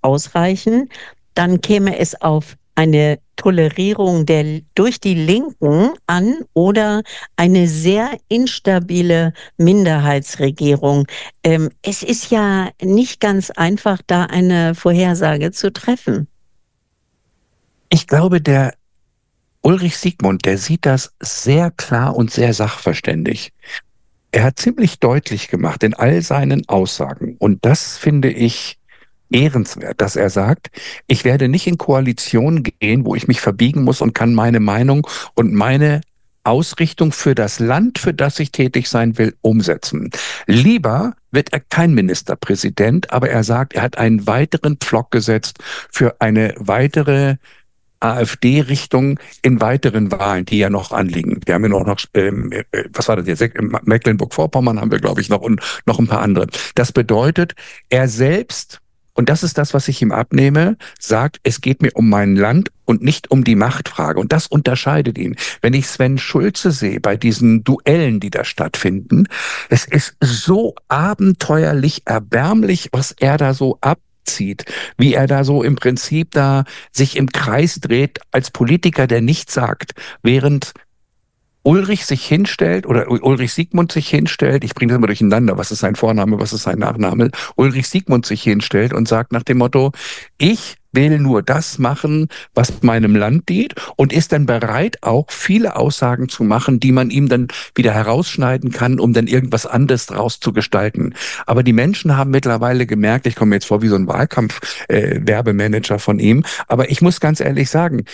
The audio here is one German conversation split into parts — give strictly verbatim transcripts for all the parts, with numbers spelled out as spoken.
ausreichen. Dann käme es auf eine Tolerierung der, durch die Linken an oder eine sehr instabile Minderheitsregierung. Ähm, es ist ja nicht ganz einfach, da eine Vorhersage zu treffen. Ich glaube, der Ulrich Siegmund, der sieht das sehr klar und sehr sachverständig. Er hat ziemlich deutlich gemacht in all seinen Aussagen, und das finde ich ehrenswert, dass er sagt, ich werde nicht in Koalition gehen, wo ich mich verbiegen muss und kann meine Meinung und meine Ausrichtung für das Land, für das ich tätig sein will, umsetzen. Lieber wird er kein Ministerpräsident, aber er sagt, er hat einen weiteren Pflock gesetzt für eine weitere AfD-Richtung in weiteren Wahlen, die ja noch anliegen. Wir haben ja noch, noch ähm, äh, was war das jetzt? In Mecklenburg-Vorpommern haben wir, glaube ich, noch und noch ein paar andere. Das bedeutet, er selbst, und das ist das, was ich ihm abnehme, sagt, es geht mir um mein Land und nicht um die Machtfrage. Und das unterscheidet ihn. Wenn ich Sven Schulze sehe bei diesen Duellen, die da stattfinden, es ist so abenteuerlich erbärmlich, was er da so ab zieht, wie er da so im Prinzip da sich im Kreis dreht als Politiker, der nichts sagt, während Ulrich sich hinstellt oder Ulrich Siegmund sich hinstellt, ich bringe das immer durcheinander, was ist sein Vorname, was ist sein Nachname, Ulrich Siegmund sich hinstellt und sagt nach dem Motto, ich will nur das machen, was meinem Land dient, und ist dann bereit, auch viele Aussagen zu machen, die man ihm dann wieder herausschneiden kann, um dann irgendwas anderes draus zu gestalten. Aber die Menschen haben mittlerweile gemerkt, ich komme jetzt vor wie so ein Wahlkampf-Werbemanager von ihm, aber ich muss ganz ehrlich sagen,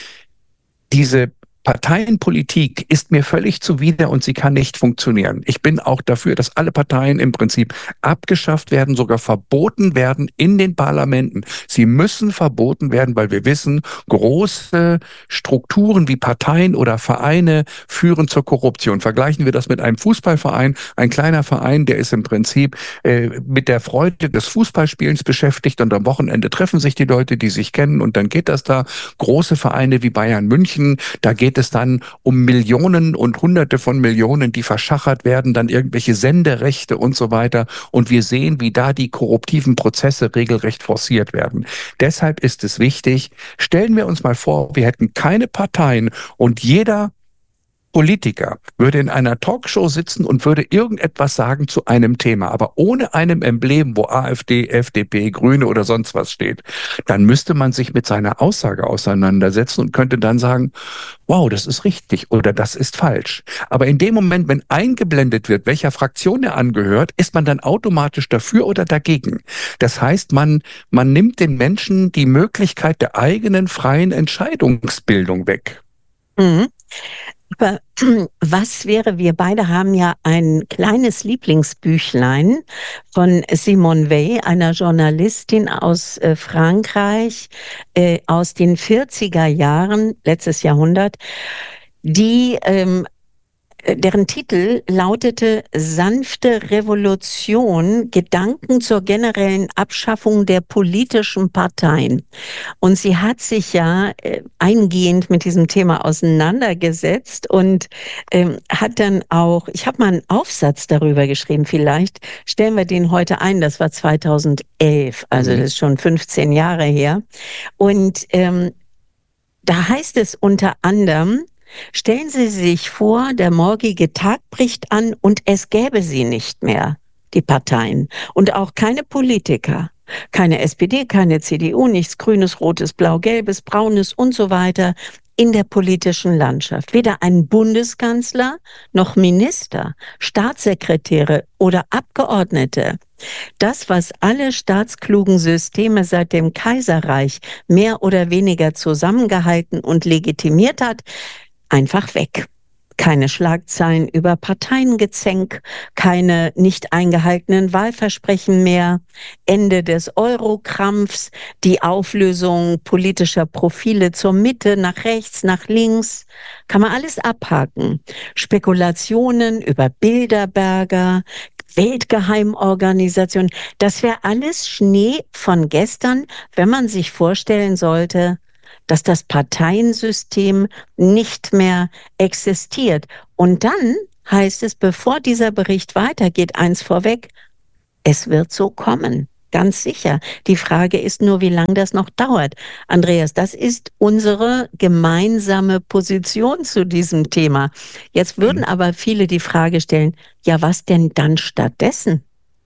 diese Parteienpolitik ist mir völlig zuwider und sie kann nicht funktionieren. Ich bin auch dafür, dass alle Parteien im Prinzip abgeschafft werden, sogar verboten werden in den Parlamenten. Sie müssen verboten werden, weil wir wissen, große Strukturen wie Parteien oder Vereine führen zur Korruption. Vergleichen wir das mit einem Fußballverein. Ein kleiner Verein, der ist im Prinzip äh, mit der Freude des Fußballspielens beschäftigt, und am Wochenende treffen sich die Leute, die sich kennen, und dann geht das da. Große Vereine wie Bayern München, da geht es dann um Millionen und Hunderte von Millionen, die verschachert werden, dann irgendwelche Senderechte und so weiter. Und wir sehen, wie da die korruptiven Prozesse regelrecht forciert werden. Deshalb ist es wichtig, stellen wir uns mal vor, wir hätten keine Parteien und jeder Politiker würde in einer Talkshow sitzen und würde irgendetwas sagen zu einem Thema, aber ohne einem Emblem, wo AfD, F D P, Grüne oder sonst was steht, dann müsste man sich mit seiner Aussage auseinandersetzen und könnte dann sagen, wow, das ist richtig oder das ist falsch. Aber in dem Moment, wenn eingeblendet wird, welcher Fraktion er angehört, ist man dann automatisch dafür oder dagegen. Das heißt, man, man nimmt den Menschen die Möglichkeit der eigenen freien Entscheidungsbildung weg. Mhm. Aber was wäre, wir beide haben ja ein kleines Lieblingsbüchlein von Simone Weil, einer Journalistin aus äh, Frankreich, äh, aus den vierziger Jahren, letztes Jahrhundert, die ähm, deren Titel lautete Sanfte Revolution, Gedanken zur generellen Abschaffung der politischen Parteien. Und sie hat sich ja äh, eingehend mit diesem Thema auseinandergesetzt und ähm, hat dann auch, ich habe mal einen Aufsatz darüber geschrieben, vielleicht stellen wir den heute ein, das war zweitausendelf, also das ist schon fünfzehn Jahre her. Und ähm, da heißt es unter anderem, stellen Sie sich vor, der morgige Tag bricht an und es gäbe sie nicht mehr, die Parteien, und auch keine Politiker. Keine S P D, keine C D U, nichts Grünes, Rotes, Blau, Gelbes, Braunes und so weiter in der politischen Landschaft. Weder ein Bundeskanzler noch Minister, Staatssekretäre oder Abgeordnete. Das, was alle staatsklugen Systeme seit dem Kaiserreich mehr oder weniger zusammengehalten und legitimiert hat, einfach weg. Keine Schlagzeilen über Parteiengezänk, keine nicht eingehaltenen Wahlversprechen mehr, Ende des Eurokrampfs, die Auflösung politischer Profile zur Mitte, nach rechts, nach links, kann man alles abhaken. Spekulationen über Bilderberger, Weltgeheimorganisationen, das wäre alles Schnee von gestern, wenn man sich vorstellen sollte, dass das Parteiensystem nicht mehr existiert. Und dann heißt es, bevor dieser Bericht weitergeht, eins vorweg, es wird so kommen. ganz sicher. Die Frage ist nur, wie lange das noch dauert. Andreas, das ist unsere gemeinsame Position zu diesem Thema. Jetzt würden Mhm. aber viele die Frage stellen, ja, was denn dann stattdessen?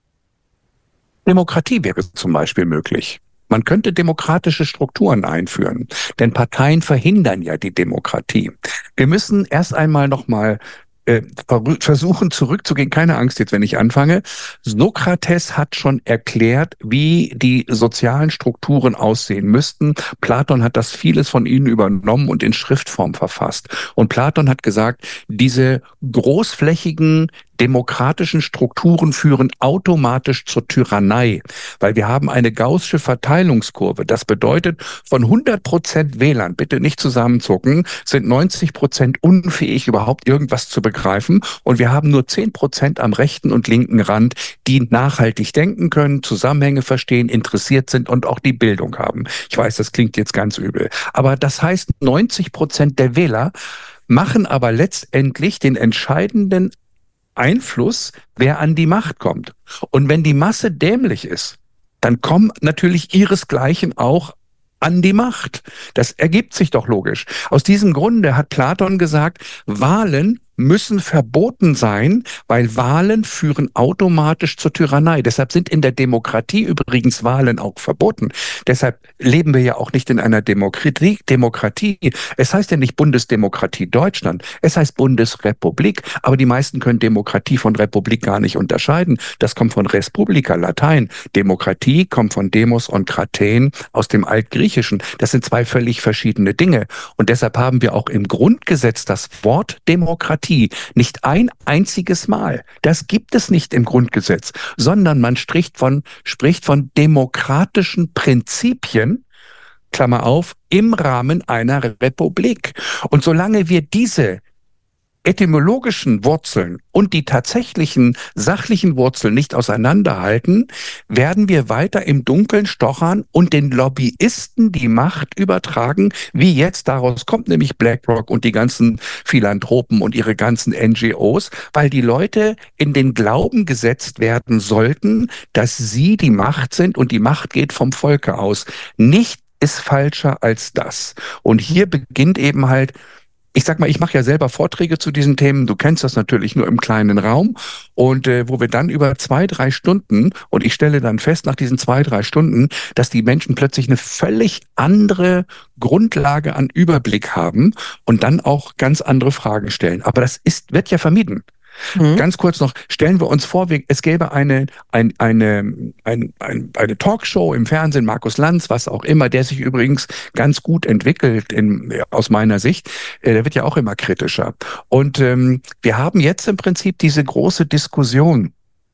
Demokratie wäre zum Beispiel möglich. Man könnte demokratische Strukturen einführen, denn Parteien verhindern ja die Demokratie. Wir müssen erst einmal nochmal äh, versuchen zurückzugehen. Keine Angst jetzt, wenn ich anfange. Sokrates hat schon erklärt, wie die sozialen Strukturen aussehen müssten. Platon hat das vieles von ihnen übernommen und in Schriftform verfasst. Und Platon hat gesagt, diese großflächigen demokratischen Strukturen führen automatisch zur Tyrannei, weil wir haben eine gaußsche Verteilungskurve. Das bedeutet, von hundert Prozent Wählern, bitte nicht zusammenzucken, sind neunzig Prozent unfähig, überhaupt irgendwas zu begreifen. Und wir haben nur zehn Prozent am rechten und linken Rand, die nachhaltig denken können, Zusammenhänge verstehen, interessiert sind und auch die Bildung haben. Ich weiß, das klingt jetzt ganz übel. Aber das heißt, neunzig Prozent der Wähler machen aber letztendlich den entscheidenden Einfluss, wer an die Macht kommt. Und wenn die Masse dämlich ist, dann kommen natürlich ihresgleichen auch an die Macht. Das ergibt sich doch logisch. Aus diesem Grunde hat Platon gesagt, Wahlen müssen verboten sein, weil Wahlen führen automatisch zur Tyrannei. Deshalb sind in der Demokratie übrigens Wahlen auch verboten. Deshalb leben wir ja auch nicht in einer Demokratie. Demokratie. Es heißt ja nicht Bundesdemokratie Deutschland, es heißt Bundesrepublik. Aber die meisten können Demokratie von Republik gar nicht unterscheiden. Das kommt von Res Publica, Latein. Demokratie kommt von Demos und Kratein aus dem Altgriechischen. Das sind zwei völlig verschiedene Dinge. Und deshalb haben wir auch im Grundgesetz das Wort Demokratie nicht ein einziges Mal. Das gibt es nicht im Grundgesetz, sondern man spricht von, spricht von demokratischen Prinzipien, Klammer auf, im Rahmen einer Republik. Und solange wir diese etymologischen Wurzeln und die tatsächlichen sachlichen Wurzeln nicht auseinanderhalten, werden wir weiter im Dunkeln stochern und den Lobbyisten die Macht übertragen, wie jetzt daraus kommt, nämlich BlackRock und die ganzen Philanthropen und ihre ganzen N G Os, weil die Leute in den Glauben gesetzt werden sollten, dass sie die Macht sind und die Macht geht vom Volke aus. Nichts ist falscher als das. Und hier beginnt eben halt, ich sag mal, ich mache ja selber Vorträge zu diesen Themen. Du kennst das natürlich nur im kleinen Raum. Und äh, wo wir dann über zwei, drei Stunden, und ich stelle dann fest nach diesen zwei, drei Stunden, dass die Menschen plötzlich eine völlig andere Grundlage an Überblick haben und dann auch ganz andere Fragen stellen. Aber das ist, wird ja vermieden. Mhm. Ganz kurz noch, stellen wir uns vor, wir, es gäbe eine, ein, eine, ein, ein, eine Talkshow im Fernsehen, Markus Lanz, was auch immer, der sich übrigens ganz gut entwickelt in, aus meiner Sicht. Äh, der wird ja auch immer kritischer. Und ähm, wir haben jetzt im Prinzip diese große Diskussion.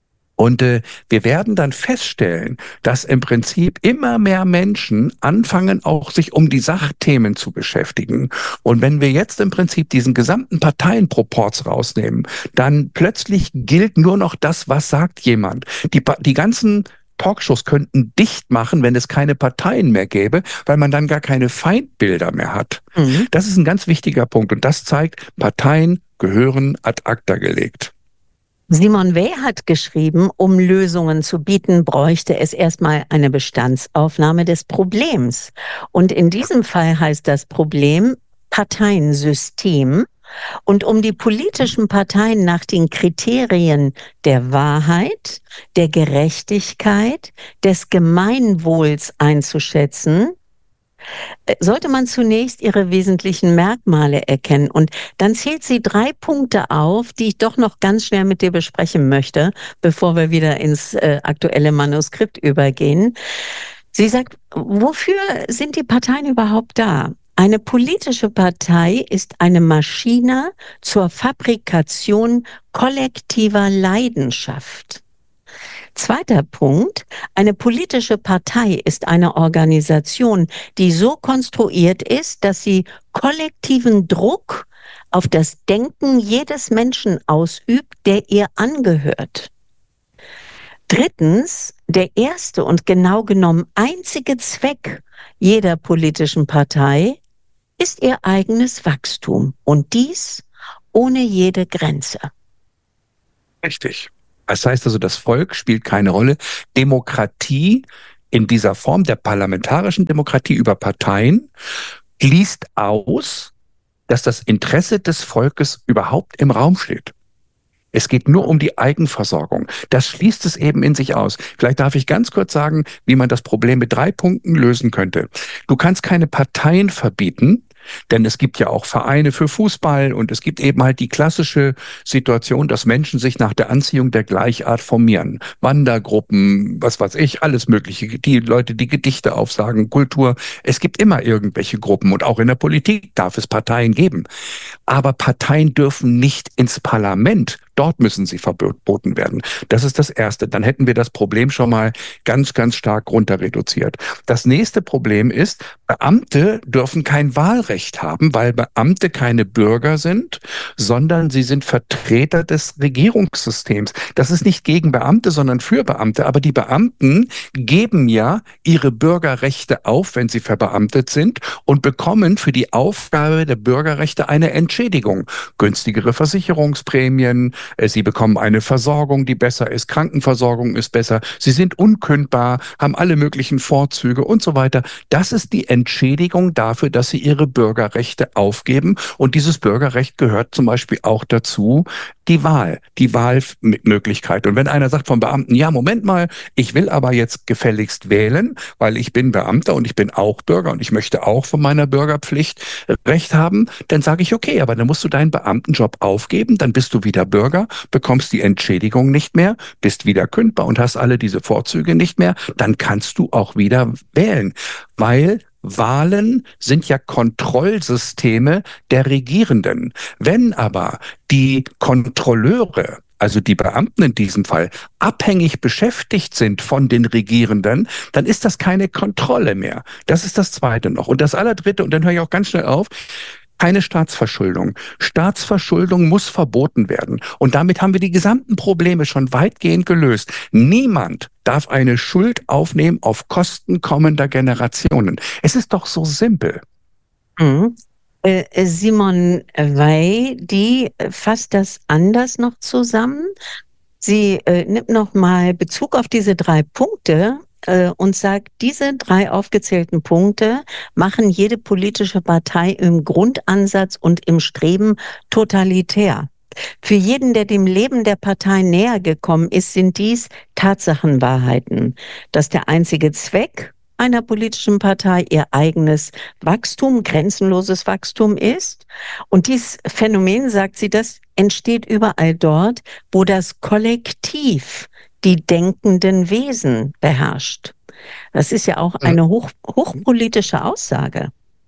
Und äh, wir werden dann feststellen, dass im Prinzip immer mehr Menschen anfangen, auch sich um die Sachthemen zu beschäftigen. Und wenn wir jetzt im Prinzip diesen gesamten Parteienproporz rausnehmen, dann plötzlich gilt nur noch das, was sagt jemand. Die, die ganzen Talkshows könnten dicht machen, wenn es keine Parteien mehr gäbe, weil man dann gar keine Feindbilder mehr hat. Mhm. Das ist ein ganz wichtiger Punkt. Und das zeigt, Parteien gehören ad acta gelegt. Simone Weil hat geschrieben, um Lösungen zu bieten, bräuchte es erstmal eine Bestandsaufnahme des Problems. Und in diesem Fall heißt das Problem Parteiensystem. Und um die politischen Parteien nach den Kriterien der Wahrheit, der Gerechtigkeit, des Gemeinwohls einzuschätzen, sollte man zunächst ihre wesentlichen Merkmale erkennen. Und dann zählt sie drei Punkte auf, die ich doch noch ganz schnell mit dir besprechen möchte, bevor wir wieder ins äh, aktuelle Manuskript übergehen. Sie sagt, wofür sind die Parteien überhaupt da? Eine politische Partei ist eine Maschine zur Fabrikation kollektiver Leidenschaft. Zweiter Punkt, eine politische Partei ist eine Organisation, die so konstruiert ist, dass sie kollektiven Druck auf das Denken jedes Menschen ausübt, der ihr angehört. Drittens, der erste und genau genommen einzige Zweck jeder politischen Partei ist ihr eigenes Wachstum und dies ohne jede Grenze. Richtig. Das heißt also, das Volk spielt keine Rolle. Demokratie in dieser Form der parlamentarischen Demokratie über Parteien schließt aus, dass das Interesse des Volkes überhaupt im Raum steht. Es geht nur um die Eigenversorgung. Das schließt es eben in sich aus. Vielleicht darf ich ganz kurz sagen, wie man das Problem mit drei Punkten lösen könnte. Du kannst keine Parteien verbieten, denn es gibt ja auch Vereine für Fußball und es gibt eben halt die klassische Situation, dass Menschen sich nach der Anziehung der Gleichart formieren. Wandergruppen, was weiß ich, alles Mögliche. Die Leute, die Gedichte aufsagen, Kultur. Es gibt immer irgendwelche Gruppen und auch in der Politik darf es Parteien geben. Aber Parteien dürfen nicht ins Parlament. Dort müssen sie verboten werden. Das ist das Erste. Dann hätten wir das Problem schon mal ganz, ganz stark runter reduziert. Das nächste Problem ist, Beamte dürfen kein Wahlrecht haben, weil Beamte keine Bürger sind, sondern sie sind Vertreter des Regierungssystems. Das ist nicht gegen Beamte, sondern für Beamte. Aber die Beamten geben ja ihre Bürgerrechte auf, wenn sie verbeamtet sind, und bekommen für die Aufgabe der Bürgerrechte eine Entschädigung. Günstigere Versicherungsprämien, sie bekommen eine Versorgung, die besser ist, Krankenversorgung ist besser, sie sind unkündbar, haben alle möglichen Vorzüge und so weiter. Das ist die Entschädigung dafür, dass sie ihre Bürgerrechte aufgeben. Und dieses Bürgerrecht gehört zum Beispiel auch dazu, die Wahl, die Wahlmöglichkeit. Und wenn einer sagt vom Beamten, ja, Moment mal, ich will aber jetzt gefälligst wählen, weil ich bin Beamter und ich bin auch Bürger und ich möchte auch von meiner Bürgerpflicht Recht haben, dann sage ich, okay, aber dann musst du deinen Beamtenjob aufgeben, dann bist du wieder Bürger, bekommst die Entschädigung nicht mehr, bist wieder kündbar und hast alle diese Vorzüge nicht mehr, dann kannst du auch wieder wählen, weil Wahlen sind ja Kontrollsysteme der Regierenden. Wenn aber die Kontrolleure, also die Beamten in diesem Fall, abhängig beschäftigt sind von den Regierenden, dann ist das keine Kontrolle mehr. Das ist das Zweite noch. Und das Allerdritte, und dann höre ich auch ganz schnell auf, keine Staatsverschuldung. Staatsverschuldung muss verboten werden. Und damit haben wir die gesamten Probleme schon weitgehend gelöst. Niemand darf eine Schuld aufnehmen auf Kosten kommender Generationen. Es ist doch so simpel. Mhm. Äh, Simone Weil, die fasst das anders noch zusammen. Sie äh, nimmt noch mal Bezug auf diese drei Punkte äh, und sagt, diese drei aufgezählten Punkte machen jede politische Partei im Grundansatz und im Streben totalitär. Für jeden, der dem Leben der Partei näher gekommen ist, sind dies Tatsachenwahrheiten, dass der einzige Zweck einer politischen Partei ihr eigenes Wachstum, grenzenloses Wachstum ist. Und dieses Phänomen, sagt sie, das entsteht überall dort, wo das Kollektiv die denkenden Wesen beherrscht. Das ist ja auch eine hoch, hochpolitische Aussage.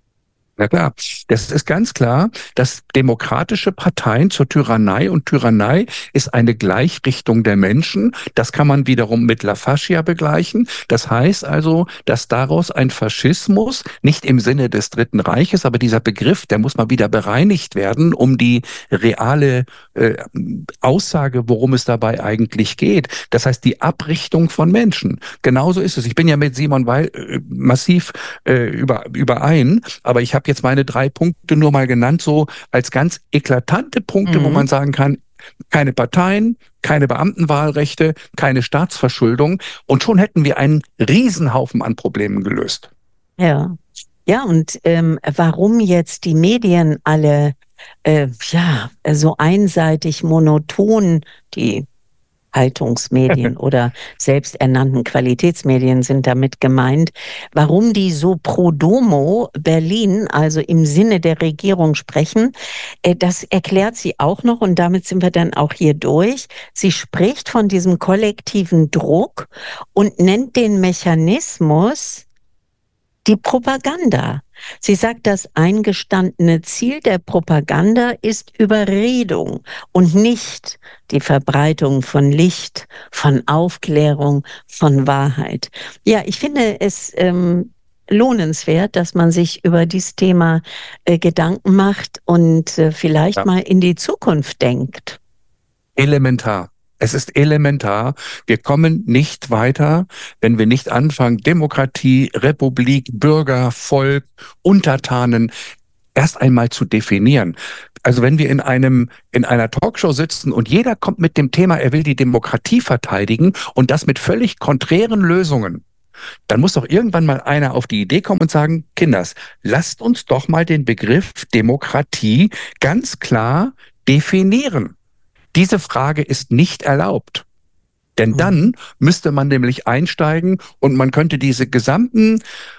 Na klar, das ist ganz klar, dass demokratische Parteien zur Tyrannei, und Tyrannei ist eine Gleichrichtung der Menschen. Das kann man wiederum mit La Fascia begleichen. Das heißt also, dass daraus ein Faschismus, nicht im Sinne des Dritten Reiches, aber dieser Begriff, der muss mal wieder bereinigt werden, um die reale äh, Aussage, worum es dabei eigentlich geht. Das heißt, die Abrichtung von Menschen. Genauso ist es. Ich bin ja mit Simone Weil äh, massiv äh, über, überein, aber ich habe jetzt meine drei Punkte nur mal genannt, so als ganz eklatante Punkte, mhm. wo man sagen kann, keine Parteien, keine Beamtenwahlrechte, keine Staatsverschuldung, und schon hätten wir einen Riesenhaufen an Problemen gelöst. Ja, ja, und ähm, warum jetzt die Medien alle äh, ja so einseitig monoton, die Haltungsmedien oder selbsternannten Qualitätsmedien sind damit gemeint, warum die so pro domo Berlin, also im Sinne der Regierung sprechen, das erklärt sie auch noch, und damit sind wir dann auch hier durch. Sie spricht von diesem kollektiven Druck und nennt den Mechanismus die Propaganda. Sie sagt, das eingestandene Ziel der Propaganda ist Überredung und nicht die Verbreitung von Licht, von Aufklärung, von Wahrheit. Ja, ich finde es ähm, lohnenswert, dass man sich über dieses Thema äh, Gedanken macht und äh, vielleicht ja. mal in die Zukunft denkt. Elementar. Es ist elementar. Wir kommen nicht weiter, wenn wir nicht anfangen, Demokratie, Republik, Bürger, Volk, Untertanen, erst einmal zu definieren. Also wenn wir in einem, in einer Talkshow sitzen und jeder kommt mit dem Thema, er will die Demokratie verteidigen und das mit völlig konträren Lösungen, dann muss doch irgendwann mal einer auf die Idee kommen und sagen, Kinders, lasst uns doch mal den Begriff Demokratie ganz klar definieren. Diese Frage ist nicht erlaubt. Denn dann müsste man nämlich einsteigen und man könnte diese gesamten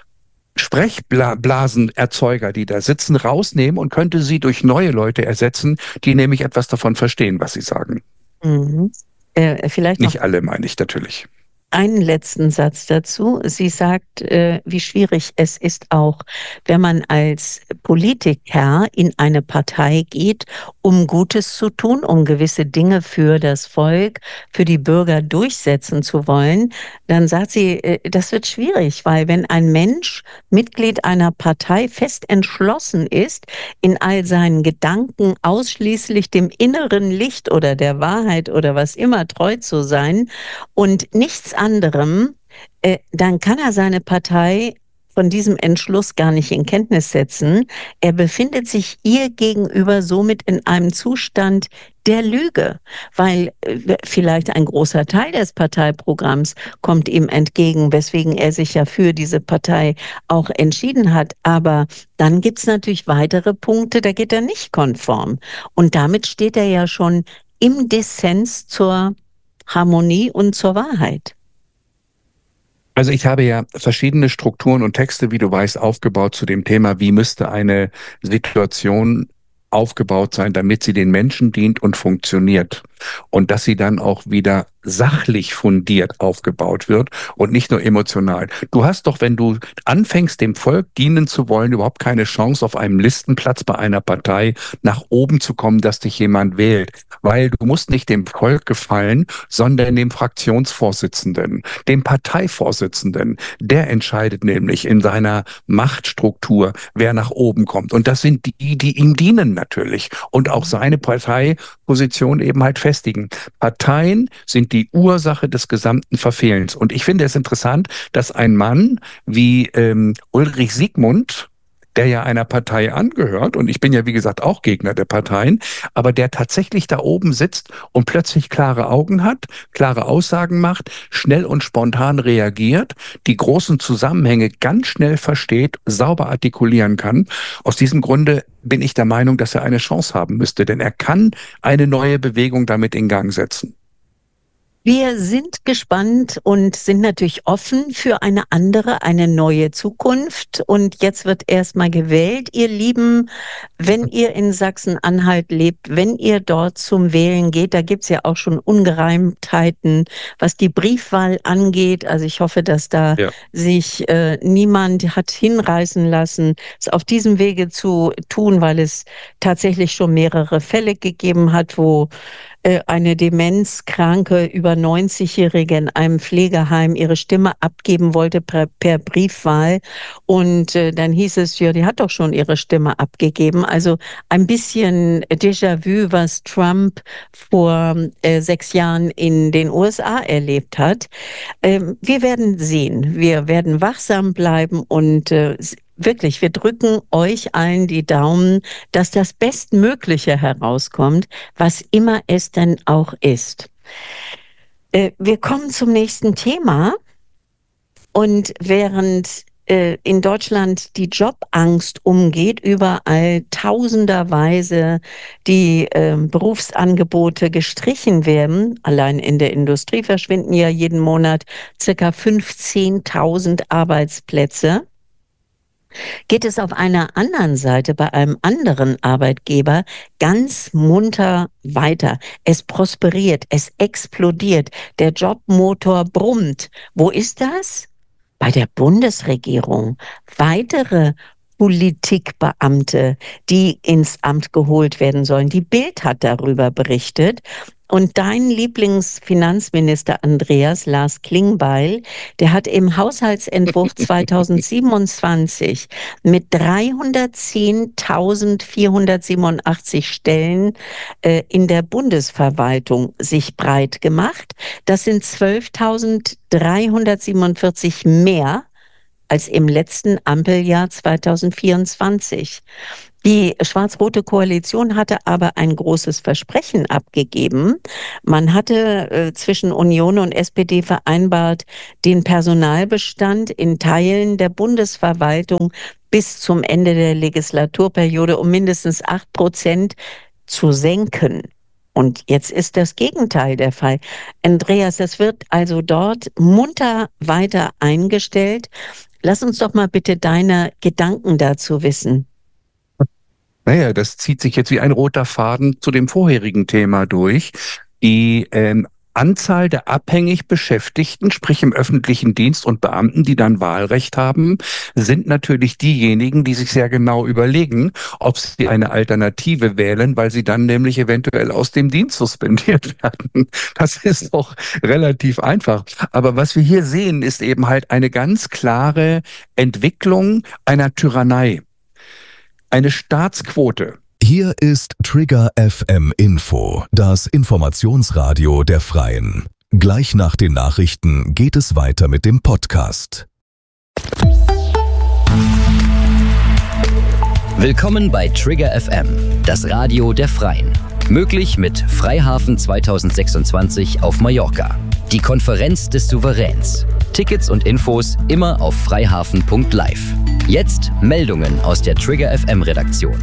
Sprechblasenerzeuger, die da sitzen, rausnehmen und könnte sie durch neue Leute ersetzen, die nämlich etwas davon verstehen, was sie sagen. Mhm. Äh, vielleicht noch Nicht alle, meine ich natürlich. einen letzten Satz dazu. Sie sagt, äh, wie schwierig es ist auch, wenn man als Politiker in eine Partei geht, um Gutes zu tun, um gewisse Dinge für das Volk, für die Bürger durchsetzen zu wollen. Dann sagt sie, äh, das wird schwierig, weil wenn ein Mensch Mitglied einer Partei fest entschlossen ist, in all seinen Gedanken ausschließlich dem inneren Licht oder der Wahrheit oder was immer treu zu sein und nichts anderem, äh, dann kann er seine Partei von diesem Entschluss gar nicht in Kenntnis setzen. Er befindet sich ihr gegenüber somit in einem Zustand der Lüge, weil äh, vielleicht ein großer Teil des Parteiprogramms kommt ihm entgegen, weswegen er sich ja für diese Partei auch entschieden hat. Aber dann gibt es natürlich weitere Punkte, da geht er nicht konform. Und damit steht er ja schon im Dissens zur Harmonie und zur Wahrheit. Also ich habe ja verschiedene Strukturen und Texte, wie du weißt, aufgebaut zu dem Thema, wie müsste eine Situation aufgebaut sein, damit sie den Menschen dient und funktioniert. Und dass sie dann auch wieder sachlich fundiert aufgebaut wird und nicht nur emotional. Du hast doch, wenn du anfängst, dem Volk dienen zu wollen, überhaupt keine Chance, auf einem Listenplatz bei einer Partei nach oben zu kommen, dass dich jemand wählt. Weil du musst nicht dem Volk gefallen, sondern dem Fraktionsvorsitzenden, dem Parteivorsitzenden. Der entscheidet nämlich in seiner Machtstruktur, wer nach oben kommt. Und das sind die, die ihm dienen natürlich und auch seine Parteiposition eben halt festigen. Parteien sind die Ursache des gesamten Verfehlens. Und ich finde es interessant, dass ein Mann wie ähm, Ulrich Siegmund, der ja einer Partei angehört, und ich bin ja wie gesagt auch Gegner der Parteien, aber der tatsächlich da oben sitzt und plötzlich klare Augen hat, klare Aussagen macht, schnell und spontan reagiert, die großen Zusammenhänge ganz schnell versteht, sauber artikulieren kann. Aus diesem Grunde bin ich der Meinung, dass er eine Chance haben müsste, denn er kann eine neue Bewegung damit in Gang setzen. Wir sind gespannt und sind natürlich offen für eine andere, eine neue Zukunft. Und jetzt wird erstmal gewählt. Ihr Lieben, wenn ihr in Sachsen-Anhalt lebt, wenn ihr dort zum Wählen geht, da gibt's ja auch schon Ungereimtheiten, was die Briefwahl angeht. Also ich hoffe, dass da Ja. sich äh, niemand hat hinreißen lassen, es auf diesem Wege zu tun, weil es tatsächlich schon mehrere Fälle gegeben hat, wo eine demenzkranke, über neunzig-Jährige in einem Pflegeheim ihre Stimme abgeben wollte per, per Briefwahl. Und äh, dann hieß es, ja, die hat doch schon ihre Stimme abgegeben. Also ein bisschen Déjà-vu, was Trump vor äh, sechs Jahren in den U S A erlebt hat. Ähm, wir werden sehen. Wir werden wachsam bleiben und äh, wirklich, wir drücken euch allen die Daumen, dass das Bestmögliche herauskommt, was immer es denn auch ist. Äh, wir kommen zum nächsten Thema. Und während äh, in Deutschland die Jobangst umgeht, überall tausenderweise die äh, Berufsangebote gestrichen werden, allein in der Industrie verschwinden ja jeden Monat circa fünfzehntausend Arbeitsplätze, geht es auf einer anderen Seite bei einem anderen Arbeitgeber ganz munter weiter. Es prosperiert, es explodiert, der Jobmotor brummt. Wo ist das? Bei der Bundesregierung. Weitere Politikbeamte, die ins Amt geholt werden sollen. Die Bild hat darüber berichtet. Und dein Lieblingsfinanzminister Andreas, Lars Klingbeil, der hat im Haushaltsentwurf zweitausendsiebenundzwanzig mit dreihundertzehntausendvierhundertsiebenundachtzig Stellen äh, in der Bundesverwaltung sich breit gemacht. Das sind zwölftausenddreihundertsiebenundvierzig mehr als im letzten Ampeljahr zweitausendvierundzwanzig. Die schwarz-rote Koalition hatte aber ein großes Versprechen abgegeben. Man hatte äh, zwischen Union und S P D vereinbart, den Personalbestand in Teilen der Bundesverwaltung bis zum Ende der Legislaturperiode um mindestens acht Prozent zu senken. Und jetzt ist das Gegenteil der Fall. Andreas, das wird also dort munter weiter eingestellt. Lass uns doch mal bitte deine Gedanken dazu wissen. Naja, das zieht sich jetzt wie ein roter Faden zu dem vorherigen Thema durch. Die ähm, Anzahl der abhängig Beschäftigten, sprich im öffentlichen Dienst und Beamten, die dann Wahlrecht haben, sind natürlich diejenigen, die sich sehr genau überlegen, ob sie eine Alternative wählen, weil sie dann nämlich eventuell aus dem Dienst suspendiert werden. Das ist doch relativ einfach. Aber was wir hier sehen, ist eben halt eine ganz klare Entwicklung einer Tyrannei. Eine Staatsquote. Hier ist Trigger F M Info, das Informationsradio der Freien. Gleich nach den Nachrichten geht es weiter mit dem Podcast. Willkommen bei Trigger F M, das Radio der Freien. Möglich mit Freihafen zweitausendsechsundzwanzig auf Mallorca. Die Konferenz des Souveräns. Tickets und Infos immer auf freihafen punkt live. Jetzt Meldungen aus der Trigger F M Redaktion.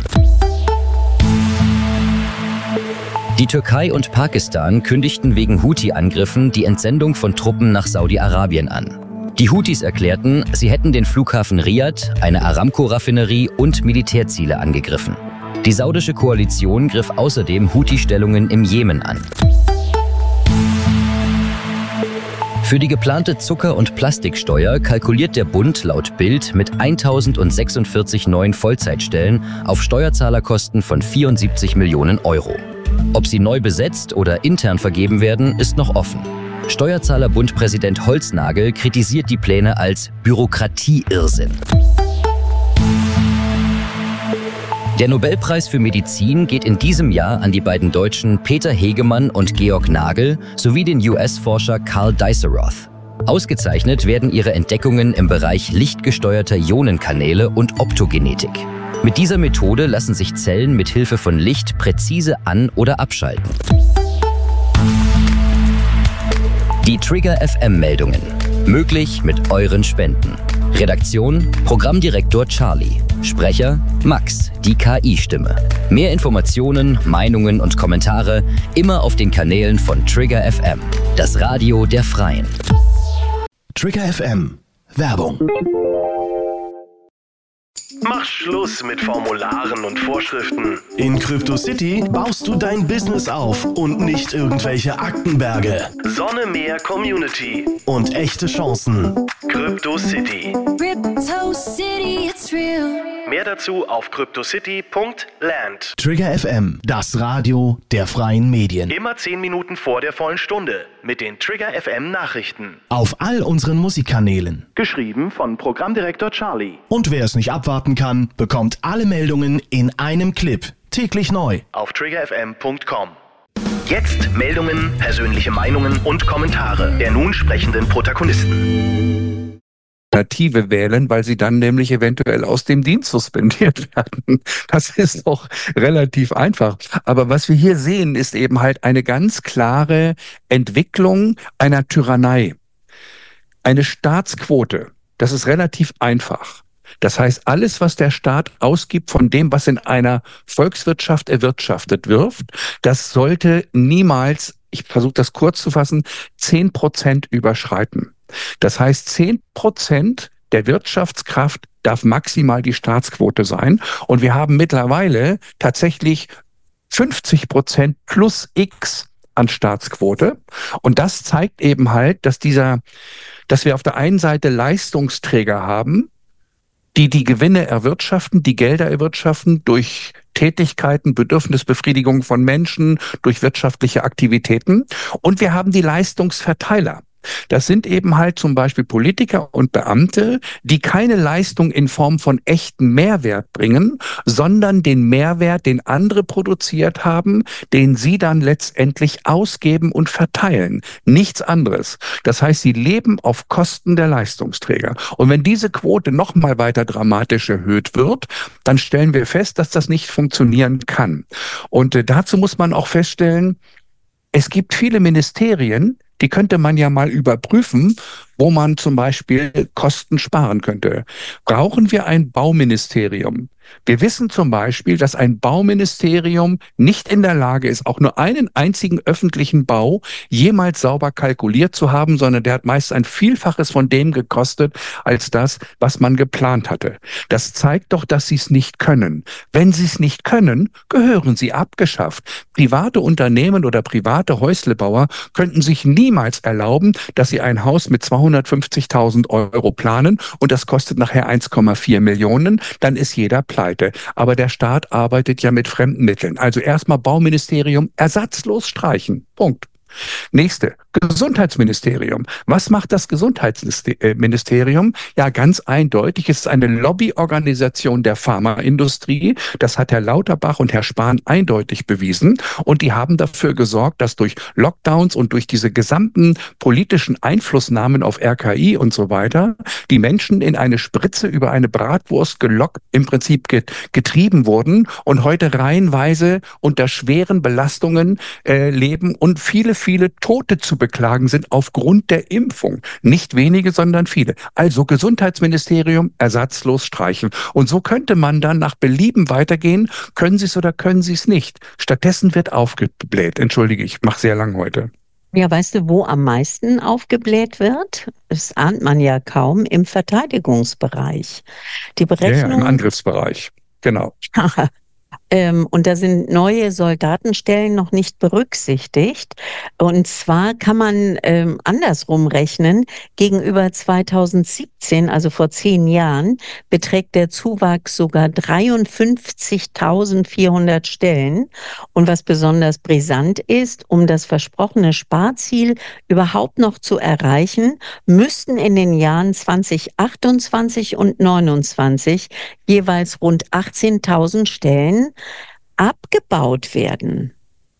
Die Türkei und Pakistan kündigten wegen Houthi-Angriffen die Entsendung von Truppen nach Saudi-Arabien an. Die Houthis erklärten, sie hätten den Flughafen Riyadh, eine Aramco-Raffinerie und Militärziele angegriffen. Die saudische Koalition griff außerdem Houthi-Stellungen im Jemen an. Für die geplante Zucker- und Plastiksteuer kalkuliert der Bund laut Bild mit eintausendsechsundvierzig neuen Vollzeitstellen auf Steuerzahlerkosten von vierundsiebzig Millionen Euro. Ob sie neu besetzt oder intern vergeben werden, ist noch offen. Steuerzahlerbund-Präsident Holznagel kritisiert die Pläne als Bürokratieirrsinn. Der Nobelpreis für Medizin geht in diesem Jahr an die beiden Deutschen Peter Hegemann und Georg Nagel sowie den U S-Forscher Karl Diceroth. Ausgezeichnet werden ihre Entdeckungen im Bereich lichtgesteuerter Ionenkanäle und Optogenetik. Mit dieser Methode lassen sich Zellen mit Hilfe von Licht präzise an- oder abschalten. Die Trigger F M-Meldungen. Möglich mit euren Spenden. Redaktion: Programmdirektor Charlie. Sprecher: Max, die K I-Stimme. Mehr Informationen, Meinungen und Kommentare immer auf den Kanälen von Trigger F M, das Radio der Freien. Trigger F M. Werbung. Mach Schluss mit Formularen und Vorschriften. In CryptoCity baust du dein Business auf und nicht irgendwelche Aktenberge. Sonne, Meer, Community. Und echte Chancen. CryptoCity. CryptoCity, it's real. Mehr dazu auf cryptocity punkt land. Trigger F M, das Radio der freien Medien. Immer zehn Minuten vor der vollen Stunde mit den Trigger F M Nachrichten. Auf all unseren Musikkanälen. Geschrieben von Programmdirektor Charlie. Und wer es nicht abwarten kann, bekommt alle Meldungen in einem Clip. Täglich neu. Auf trigger f m punkt com. Jetzt Meldungen, persönliche Meinungen und Kommentare der nun sprechenden Protagonisten. Alternative wählen, weil sie dann nämlich eventuell aus dem Dienst suspendiert werden. Das ist doch relativ einfach. Aber was wir hier sehen, ist eben halt eine ganz klare Entwicklung einer Tyrannei. Eine Staatsquote. Das ist relativ einfach. Das heißt, alles, was der Staat ausgibt von dem, was in einer Volkswirtschaft erwirtschaftet wird, das sollte niemals, ich versuche das kurz zu fassen, zehn Prozent überschreiten. Das heißt, zehn Prozent der Wirtschaftskraft darf maximal die Staatsquote sein. Und wir haben mittlerweile tatsächlich fünfzig Prozent plus X an Staatsquote. Und das zeigt eben halt, dass dieser, dass wir auf der einen Seite Leistungsträger haben, die die Gewinne erwirtschaften, die Gelder erwirtschaften durch Tätigkeiten, Bedürfnisbefriedigung von Menschen, durch wirtschaftliche Aktivitäten. Und wir haben die Leistungsverteiler. Das sind eben halt zum Beispiel Politiker und Beamte, die keine Leistung in Form von echten Mehrwert bringen, sondern den Mehrwert, den andere produziert haben, den sie dann letztendlich ausgeben und verteilen. Nichts anderes. Das heißt, sie leben auf Kosten der Leistungsträger. Und wenn diese Quote noch mal weiter dramatisch erhöht wird, dann stellen wir fest, dass das nicht funktionieren kann. Und äh, dazu muss man auch feststellen, es gibt viele Ministerien, die könnte man ja mal überprüfen, wo man zum Beispiel Kosten sparen könnte. Brauchen wir ein Bauministerium? Wir wissen zum Beispiel, dass ein Bauministerium nicht in der Lage ist, auch nur einen einzigen öffentlichen Bau jemals sauber kalkuliert zu haben, sondern der hat meist ein Vielfaches von dem gekostet, als das, was man geplant hatte. Das zeigt doch, dass sie es nicht können. Wenn sie es nicht können, gehören sie abgeschafft. Private Unternehmen oder private Häuslebauer könnten sich niemals erlauben, dass sie ein Haus mit zweihundertfünfzigtausend Euro planen und das kostet nachher eins Komma vier Millionen, dann ist jeder pleite. Aber der Staat arbeitet ja mit fremden Mitteln. Also erstmal Bauministerium ersatzlos streichen. Punkt. Nächste, Gesundheitsministerium. Was macht das Gesundheitsministerium? Ja, ganz eindeutig, es ist eine Lobbyorganisation der Pharmaindustrie. Das hat Herr Lauterbach und Herr Spahn eindeutig bewiesen. Und die haben dafür gesorgt, dass durch Lockdowns und durch diese gesamten politischen Einflussnahmen auf R K I und so weiter die Menschen in eine Spritze über eine Bratwurst gelockt, im Prinzip getrieben wurden und heute reihenweise unter schweren Belastungen äh, leben und viele viele Tote zu beklagen sind aufgrund der Impfung. Nicht wenige, sondern viele. Also Gesundheitsministerium ersatzlos streichen. Und so könnte man dann nach Belieben weitergehen. Können Sie es oder können Sie es nicht? Stattdessen wird aufgebläht. Entschuldige, ich mache sehr lang heute. Ja, weißt du, wo am meisten aufgebläht wird? Das ahnt man ja kaum, im Verteidigungsbereich. Die Berechnung... Ja, ja, im Angriffsbereich. Genau. Ähm, und da sind neue Soldatenstellen noch nicht berücksichtigt. Und zwar kann man ähm, andersrum rechnen. Gegenüber zweitausendsiebzehn, also vor zehn Jahren, beträgt der Zuwachs sogar dreiundfünfzigtausendvierhundert Stellen. Und was besonders brisant ist, um das versprochene Sparziel überhaupt noch zu erreichen, müssten in den Jahren zweitausendachtundzwanzig und neunundzwanzig jeweils rund achtzehntausend Stellen abgebaut werden.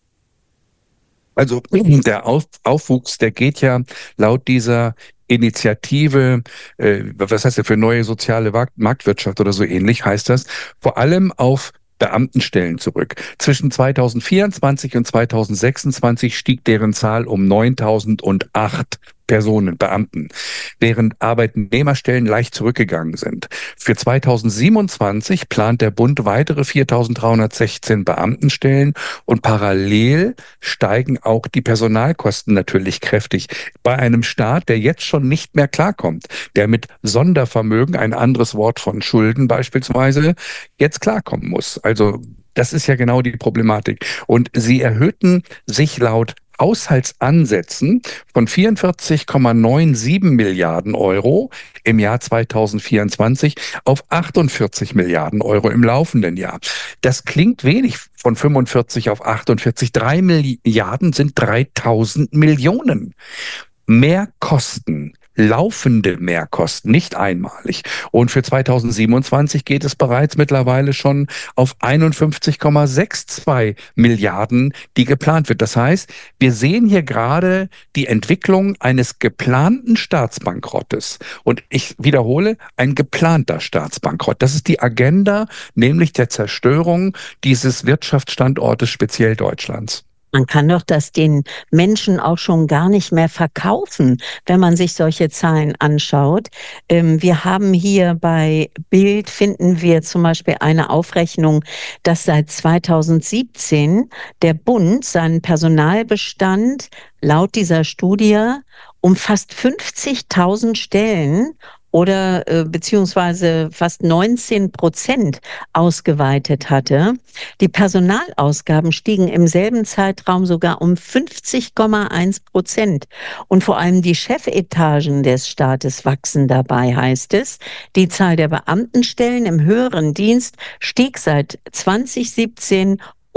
Also der Auf, Aufwuchs, der geht ja laut dieser Initiative, äh, was heißt ja für neue soziale Marktwirtschaft oder so ähnlich, heißt das, vor allem auf Beamtenstellen zurück. Zwischen zweitausendvierundzwanzig und zweitausendsechsundzwanzig stieg deren Zahl um neuntausendachtzehn Personen, Beamten, während Arbeitnehmerstellen leicht zurückgegangen sind. Für zweitausendsiebenundzwanzig plant der Bund weitere viertausenddreihundertsechzehn Beamtenstellen und parallel steigen auch die Personalkosten natürlich kräftig bei einem Staat, der jetzt schon nicht mehr klarkommt, der mit Sondervermögen, ein anderes Wort von Schulden beispielsweise, jetzt klarkommen muss. Also das ist ja genau die Problematik. Und sie erhöhten sich laut Haushaltsansätzen von vierundvierzig Komma siebenundneunzig Milliarden Euro im Jahr zweitausendvierundzwanzig auf achtundvierzig Milliarden Euro im laufenden Jahr. Das klingt wenig von fünfundvierzig auf achtundvierzig. Drei Milliarden sind dreitausend Millionen. Mehr Kosten. Laufende Mehrkosten, nicht einmalig. Und für zweitausendsiebenundzwanzig geht es bereits mittlerweile schon auf einundfünfzig Komma zweiundsechzig Milliarden, die geplant wird. Das heißt, wir sehen hier gerade die Entwicklung eines geplanten Staatsbankrottes. Und ich wiederhole, ein geplanter Staatsbankrott. Das ist die Agenda, nämlich der Zerstörung dieses Wirtschaftsstandortes, speziell Deutschlands. Man kann doch das den Menschen auch schon gar nicht mehr verkaufen, wenn man sich solche Zahlen anschaut. Wir haben hier bei Bild, finden wir zum Beispiel eine Aufrechnung, dass seit zweitausendsiebzehn der Bund seinen Personalbestand laut dieser Studie um fast fünfzigtausend Stellen oder äh, beziehungsweise fast neunzehn Prozent ausgeweitet hatte. Die Personalausgaben stiegen im selben Zeitraum sogar um fünfzig Komma eins Prozent. Und vor allem die Chefetagen des Staates wachsen dabei, heißt es. Die Zahl der Beamtenstellen im höheren Dienst stieg seit zweitausendsiebzehn um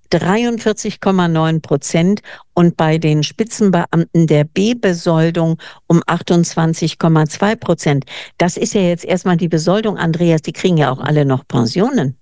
dreiundvierzig Komma neun Prozent und bei den Spitzenbeamten der B-Besoldung um achtundzwanzig Komma zwei Prozent. Das ist ja jetzt erstmal die Besoldung, Andreas, die kriegen ja auch alle noch Pensionen.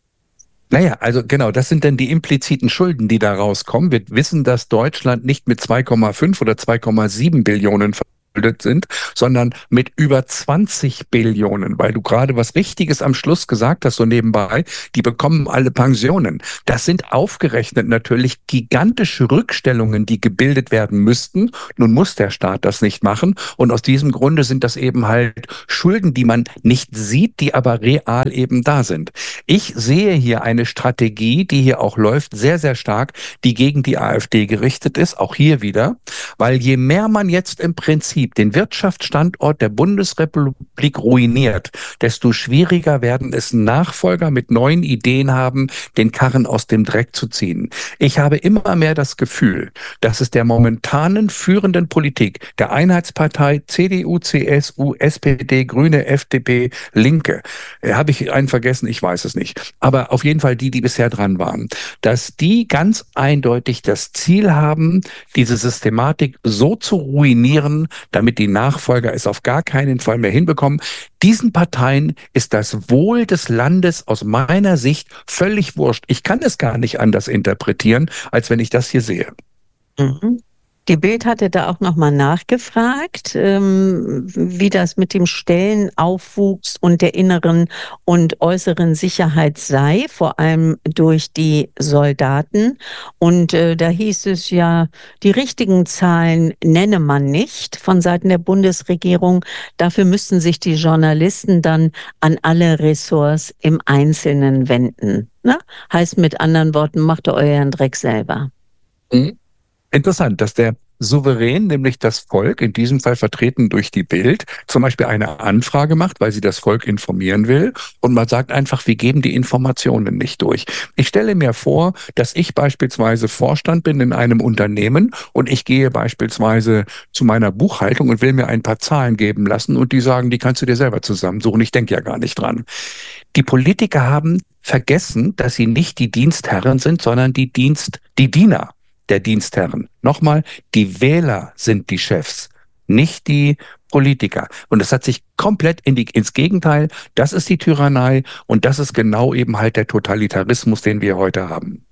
Naja, also genau, das sind dann die impliziten Schulden, die da rauskommen. Wir wissen, dass Deutschland nicht mit zwei Komma fünf oder zwei Komma sieben Billionen verschuldet sind, sondern mit über zwanzig Billionen, weil du gerade was Richtiges am Schluss gesagt hast, so nebenbei, die bekommen alle Pensionen. Das sind aufgerechnet natürlich gigantische Rückstellungen, die gebildet werden müssten. Nun muss der Staat das nicht machen und aus diesem Grunde sind das eben halt Schulden, die man nicht sieht, die aber real eben da sind. Ich sehe hier eine Strategie, die hier auch läuft, sehr, sehr stark, die gegen die AfD gerichtet ist, auch hier wieder, weil je mehr man jetzt im Prinzip den Wirtschaftsstandort der Bundesrepublik ruiniert, desto schwieriger werden es Nachfolger mit neuen Ideen haben, den Karren aus dem Dreck zu ziehen. Ich habe immer mehr das Gefühl, dass es der momentanen führenden Politik, der Einheitspartei, C D U, C S U, S P D, Grüne, F D P, Linke, äh, habe ich einen vergessen, ich weiß es nicht, aber auf jeden Fall die, die bisher dran waren, dass die ganz eindeutig das Ziel haben, diese Systematik so zu ruinieren, damit die Nachfolger es auf gar keinen Fall mehr hinbekommen. Diesen Parteien ist das Wohl des Landes aus meiner Sicht völlig wurscht. Ich kann es gar nicht anders interpretieren, als wenn ich das hier sehe. Mhm. Die Bild hatte da auch nochmal nachgefragt, ähm, wie das mit dem Stellenaufwuchs und der inneren und äußeren Sicherheit sei, vor allem durch die Soldaten. Und äh, da hieß es ja, die richtigen Zahlen nenne man nicht von Seiten der Bundesregierung. Dafür müssten sich die Journalisten dann an alle Ressorts im Einzelnen wenden. Ne? Heißt mit anderen Worten, macht ihr euren Dreck selber. Mhm. Interessant, dass der Souverän, nämlich das Volk, in diesem Fall vertreten durch die Bild, zum Beispiel eine Anfrage macht, weil sie das Volk informieren will und man sagt einfach, wir geben die Informationen nicht durch. Ich stelle mir vor, dass ich beispielsweise Vorstand bin in einem Unternehmen und ich gehe beispielsweise zu meiner Buchhaltung und will mir ein paar Zahlen geben lassen und die sagen, die kannst du dir selber zusammensuchen, ich denke ja gar nicht dran. Die Politiker haben vergessen, dass sie nicht die Dienstherren sind, sondern die Dienst, die Diener der Dienstherren. Nochmal, die Wähler sind die Chefs, nicht die Politiker. Und das hat sich komplett in die, ins Gegenteil. Das ist die Tyrannei und das ist genau eben halt der Totalitarismus, den wir heute haben.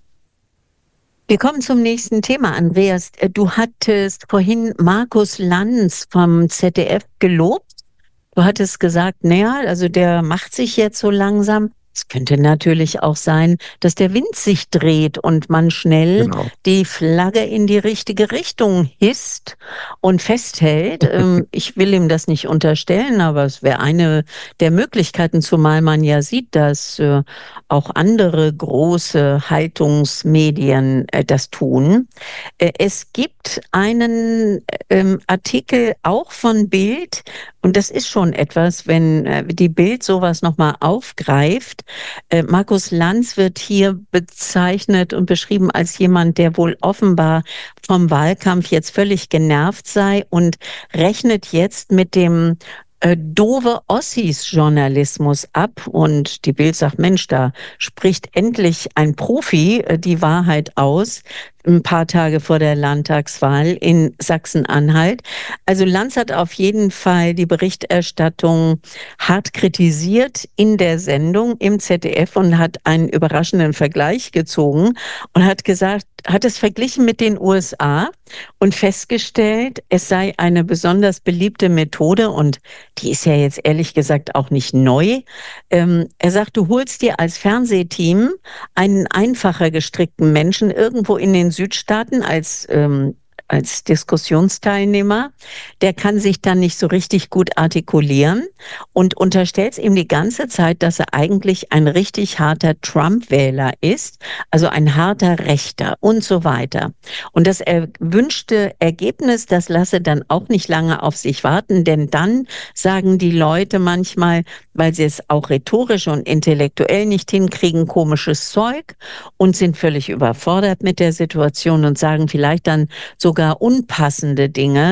Wir kommen zum nächsten Thema, Andreas. Du hattest vorhin Markus Lanz vom Z D F gelobt. Du hattest gesagt, naja, also der macht sich jetzt so langsam. Es könnte natürlich auch sein, dass der Wind sich dreht und man schnell genau. die Flagge in die richtige Richtung hisst und festhält. Ich will ihm das nicht unterstellen, aber es wäre eine der Möglichkeiten, zumal man ja sieht, dass auch andere große Haltungsmedien das tun. Es gibt einen Artikel auch von Bild, und das ist schon etwas, wenn die Bild sowas nochmal aufgreift. Äh, Markus Lanz wird hier bezeichnet und beschrieben als jemand, der wohl offenbar vom Wahlkampf jetzt völlig genervt sei und rechnet jetzt mit dem äh, doofe Ossis-Journalismus ab. Und die Bild sagt, Mensch, da spricht endlich ein Profi äh, die Wahrheit aus. Ein paar Tage vor der Landtagswahl in Sachsen-Anhalt. Also Lanz hat auf jeden Fall die Berichterstattung hart kritisiert in der Sendung im Z D F und hat einen überraschenden Vergleich gezogen und hat gesagt, hat es verglichen mit den U S A und festgestellt, es sei eine besonders beliebte Methode und die ist ja jetzt ehrlich gesagt auch nicht neu. Ähm, er sagt, du holst dir als Fernsehteam einen einfacher gestrickten Menschen irgendwo in den Südstaaten als ähm, als Diskussionsteilnehmer, der kann sich dann nicht so richtig gut artikulieren und unterstellt ihm die ganze Zeit, dass er eigentlich ein richtig harter Trump-Wähler ist, also ein harter Rechter und so weiter. Und das erwünschte Ergebnis, das lasse dann auch nicht lange auf sich warten, denn dann sagen die Leute manchmal, weil sie es auch rhetorisch und intellektuell nicht hinkriegen, komisches Zeug und sind völlig überfordert mit der Situation und sagen vielleicht dann sogar unpassende Dinge,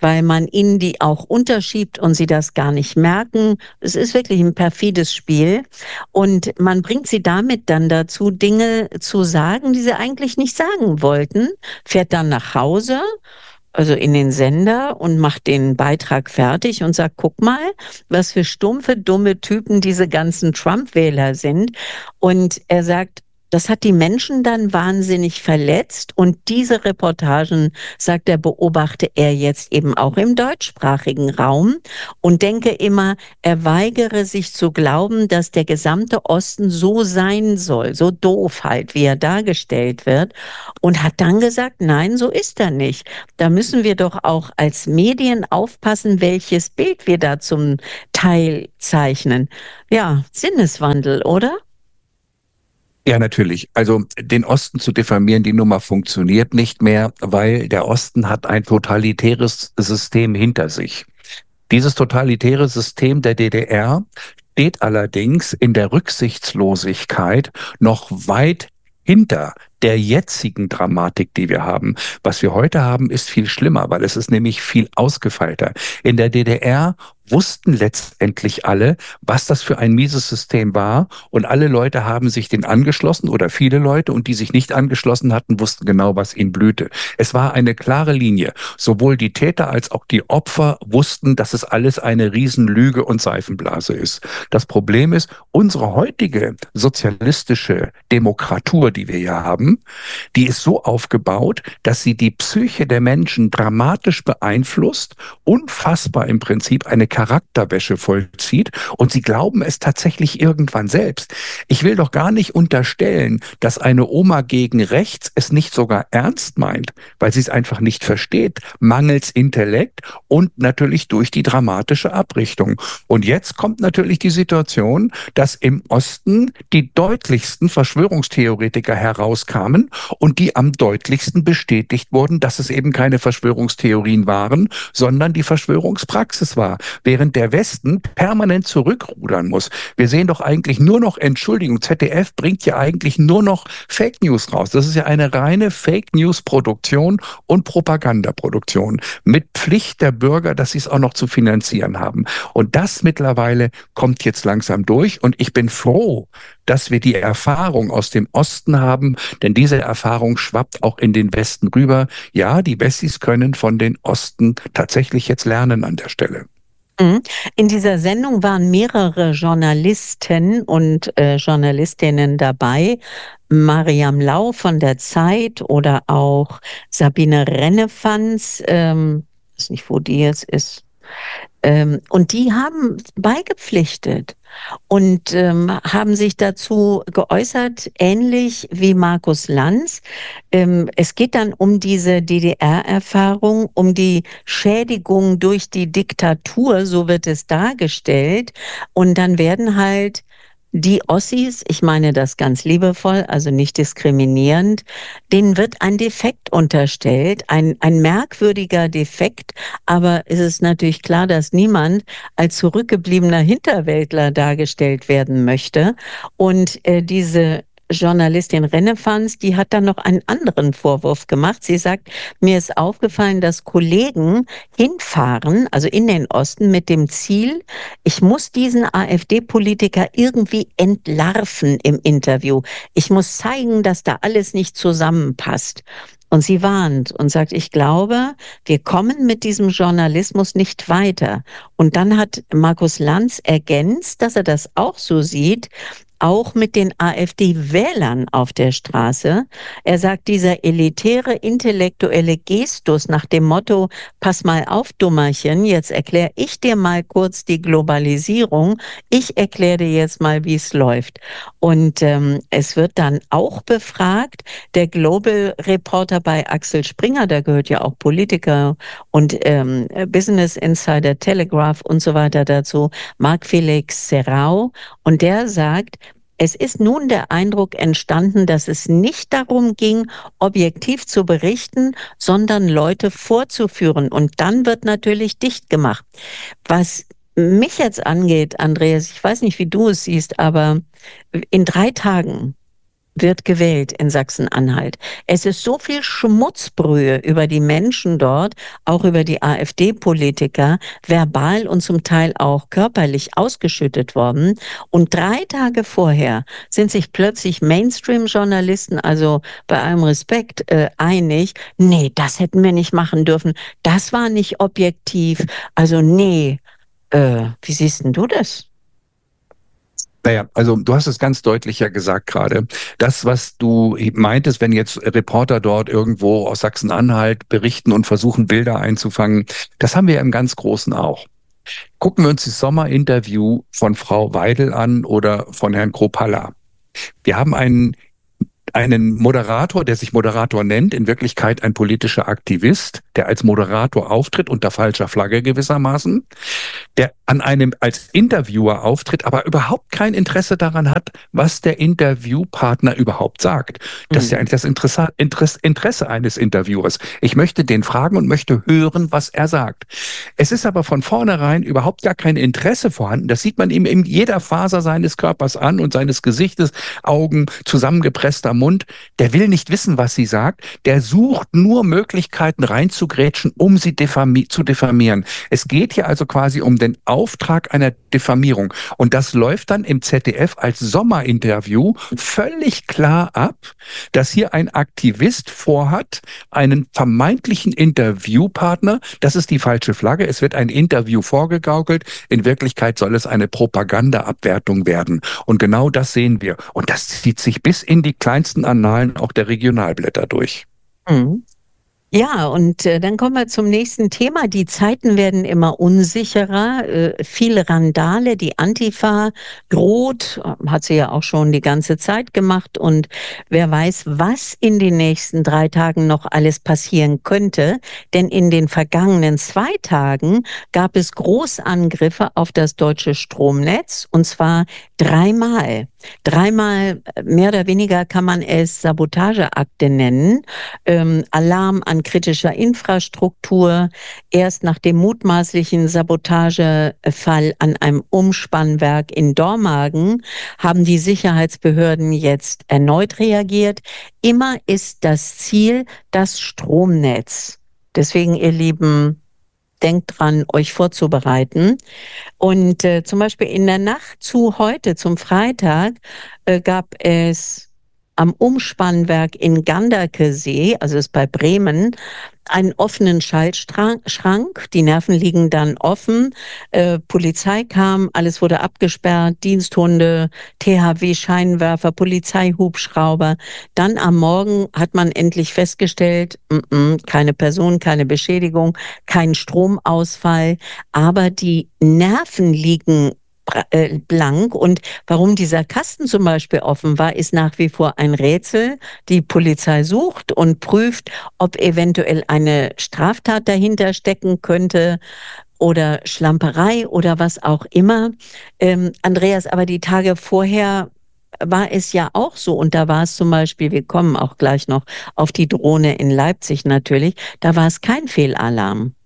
weil man ihnen die auch unterschiebt und sie das gar nicht merken. Es ist wirklich ein perfides Spiel und man bringt sie damit dann dazu, Dinge zu sagen, die sie eigentlich nicht sagen wollten, fährt dann nach Hause, also in den Sender und macht den Beitrag fertig und sagt, guck mal, was für stumpfe, dumme Typen diese ganzen Trump-Wähler sind. Und er sagt, das hat die Menschen dann wahnsinnig verletzt und diese Reportagen, sagt er, beobachte er jetzt eben auch im deutschsprachigen Raum und denke immer, er weigere sich zu glauben, dass der gesamte Osten so sein soll, so doof halt, wie er dargestellt wird und hat dann gesagt, nein, so ist er nicht. Da müssen wir doch auch als Medien aufpassen, welches Bild wir da zum Teil zeichnen. Ja, Sinneswandel, oder? Ja, natürlich. Also den Osten zu diffamieren, die Nummer funktioniert nicht mehr, weil der Osten hat ein totalitäres System hinter sich. Dieses totalitäre System der D D R steht allerdings in der Rücksichtslosigkeit noch weit hinter der jetzigen Dramatik, die wir haben. Was wir heute haben, ist viel schlimmer, weil es ist nämlich viel ausgefeilter. In der D D R wussten letztendlich alle, was das für ein mieses System war und alle Leute haben sich den angeschlossen oder viele Leute und die sich nicht angeschlossen hatten, wussten genau, was ihnen blühte. Es war eine klare Linie. Sowohl die Täter als auch die Opfer wussten, dass es alles eine Riesenlüge und Seifenblase ist. Das Problem ist, unsere heutige sozialistische Demokratur, die wir hier haben, die ist so aufgebaut, dass sie die Psyche der Menschen dramatisch beeinflusst, unfassbar im Prinzip eine Charakterwäsche vollzieht und sie glauben es tatsächlich irgendwann selbst. Ich will doch gar nicht unterstellen, dass eine Oma gegen rechts es nicht sogar ernst meint, weil sie es einfach nicht versteht, mangels Intellekt und natürlich durch die dramatische Abrichtung. Und jetzt kommt natürlich die Situation, dass im Osten die deutlichsten Verschwörungstheoretiker herauskamen und die am deutlichsten bestätigt wurden, dass es eben keine Verschwörungstheorien waren, sondern die Verschwörungspraxis war. Während der Westen permanent zurückrudern muss. Wir sehen doch eigentlich nur noch, Entschuldigung, Z D F bringt ja eigentlich nur noch Fake News raus. Das ist ja eine reine Fake News Produktion und Propagandaproduktion mit Pflicht der Bürger, dass sie es auch noch zu finanzieren haben. Und das mittlerweile kommt jetzt langsam durch und ich bin froh, dass wir die Erfahrung aus dem Osten haben, denn diese Erfahrung schwappt auch in den Westen rüber. Ja, die Wessis können von den Osten tatsächlich jetzt lernen an der Stelle. In dieser Sendung waren mehrere Journalisten und äh, Journalistinnen dabei. Mariam Lau von der Zeit oder auch Sabine Rennefanz, ähm, ich weiß nicht, wo die jetzt ist. Ähm, und die haben beigepflichtet und ähm, haben sich dazu geäußert, ähnlich wie Markus Lanz. Ähm, es geht dann um diese D D R-Erfahrung, um die Schädigung durch die Diktatur, so wird es dargestellt. Und dann werden halt die Ossis, ich meine das ganz liebevoll, also nicht diskriminierend, denen wird ein Defekt unterstellt, ein, ein merkwürdiger Defekt, aber es ist natürlich klar, dass niemand als zurückgebliebener Hinterwäldler dargestellt werden möchte. Und äh, diese Journalistin Rennefanz, die hat dann noch einen anderen Vorwurf gemacht. Sie sagt, mir ist aufgefallen, dass Kollegen hinfahren, also in den Osten, mit dem Ziel, ich muss diesen AfD-Politiker irgendwie entlarven im Interview. Ich muss zeigen, dass da alles nicht zusammenpasst. Und sie warnt und sagt, ich glaube, wir kommen mit diesem Journalismus nicht weiter. Und dann hat Markus Lanz ergänzt, dass er das auch so sieht, auch mit den AfD-Wählern auf der Straße. Er sagt, dieser elitäre, intellektuelle Gestus nach dem Motto, pass mal auf, Dummerchen, jetzt erkläre ich dir mal kurz die Globalisierung, ich erkläre dir jetzt mal, wie es läuft. Und ähm, es wird dann auch befragt, der Global Reporter bei Axel Springer, da gehört ja auch Politiker und ähm, Business Insider, Telegraph und so weiter dazu, Marc Felix Serrao, und der sagt, es ist nun der Eindruck entstanden, dass es nicht darum ging, objektiv zu berichten, sondern Leute vorzuführen. Und dann wird natürlich dicht gemacht. Was mich jetzt angeht, Andreas, ich weiß nicht, wie du es siehst, aber in drei Tagen wird gewählt in Sachsen-Anhalt. Es ist so viel Schmutzbrühe über die Menschen dort, auch über die AfD-Politiker, verbal und zum Teil auch körperlich ausgeschüttet worden. Und drei Tage vorher sind sich plötzlich Mainstream-Journalisten, also bei allem Respekt, äh, einig, nee, das hätten wir nicht machen dürfen, das war nicht objektiv, also nee. Äh, wie siehst denn du das? Naja, also du hast es ganz deutlich ja gesagt gerade. Das, was du meintest, wenn jetzt Reporter dort irgendwo aus Sachsen-Anhalt berichten und versuchen, Bilder einzufangen, das haben wir im ganz Großen auch. Gucken wir uns das Sommerinterview von Frau Weidel an oder von Herrn Kropalla. Wir haben einen einen Moderator, der sich Moderator nennt, in Wirklichkeit ein politischer Aktivist, der als Moderator auftritt, unter falscher Flagge gewissermaßen, der an einem als Interviewer auftritt, aber überhaupt kein Interesse daran hat, was der Interviewpartner überhaupt sagt. Das ist ja eigentlich das Interesse, Interesse, Interesse eines Interviewers. Ich möchte den fragen und möchte hören, was er sagt. Es ist aber von vornherein überhaupt gar kein Interesse vorhanden. Das sieht man ihm in jeder Faser seines Körpers an und seines Gesichtes, Augen, zusammengepresster Mund. Der will nicht wissen, was sie sagt. Der sucht nur Möglichkeiten reinzugrätschen, um sie diffami- zu diffamieren. Es geht hier also quasi um den Auftrag einer Diffamierung. Und das läuft dann im Z D F als Sommerinterview völlig klar ab, dass hier ein Aktivist vorhat, einen vermeintlichen Interviewpartner, das ist die falsche Flagge, es wird ein Interview vorgegaukelt, in Wirklichkeit soll es eine Propagandaabwertung werden. Und genau das sehen wir. Und das zieht sich bis in die kleinsten Annalen auch der Regionalblätter durch. Mhm. Ja, und äh, dann kommen wir zum nächsten Thema. Die Zeiten werden immer unsicherer. Äh, viele Randale, die Antifa droht, hat sie ja auch schon die ganze Zeit gemacht. Und wer weiß, was in den nächsten drei Tagen noch alles passieren könnte. Denn in den vergangenen zwei Tagen gab es Großangriffe auf das deutsche Stromnetz. Und zwar dreimal. Dreimal, mehr oder weniger kann man es Sabotageakte nennen. Ähm, Alarm an kritischer Infrastruktur. Erst nach dem mutmaßlichen Sabotagefall an einem Umspannwerk in Dormagen haben die Sicherheitsbehörden jetzt erneut reagiert. Immer ist das Ziel das Stromnetz. Deswegen, ihr Lieben, denkt dran, euch vorzubereiten. Und äh, zum Beispiel in der Nacht zu heute, zum Freitag, äh, gab es am Umspannwerk in Ganderkesee, also ist bei Bremen, einen offenen Schaltschrank. Die Nerven liegen dann offen. Äh, Polizei kam, alles wurde abgesperrt, Diensthunde, T H W-Scheinwerfer, Polizeihubschrauber. Dann am Morgen hat man endlich festgestellt, m-m, keine Person, keine Beschädigung, kein Stromausfall, aber die Nerven liegen blank. Und warum dieser Kasten zum Beispiel offen war, ist nach wie vor ein Rätsel. Die Polizei sucht und prüft, ob eventuell eine Straftat dahinter stecken könnte oder Schlamperei oder was auch immer. Ähm, Andreas, aber die Tage vorher war es ja auch so, und da war es zum Beispiel, wir kommen auch gleich noch auf die Drohne in Leipzig natürlich, da war es kein Fehlalarm.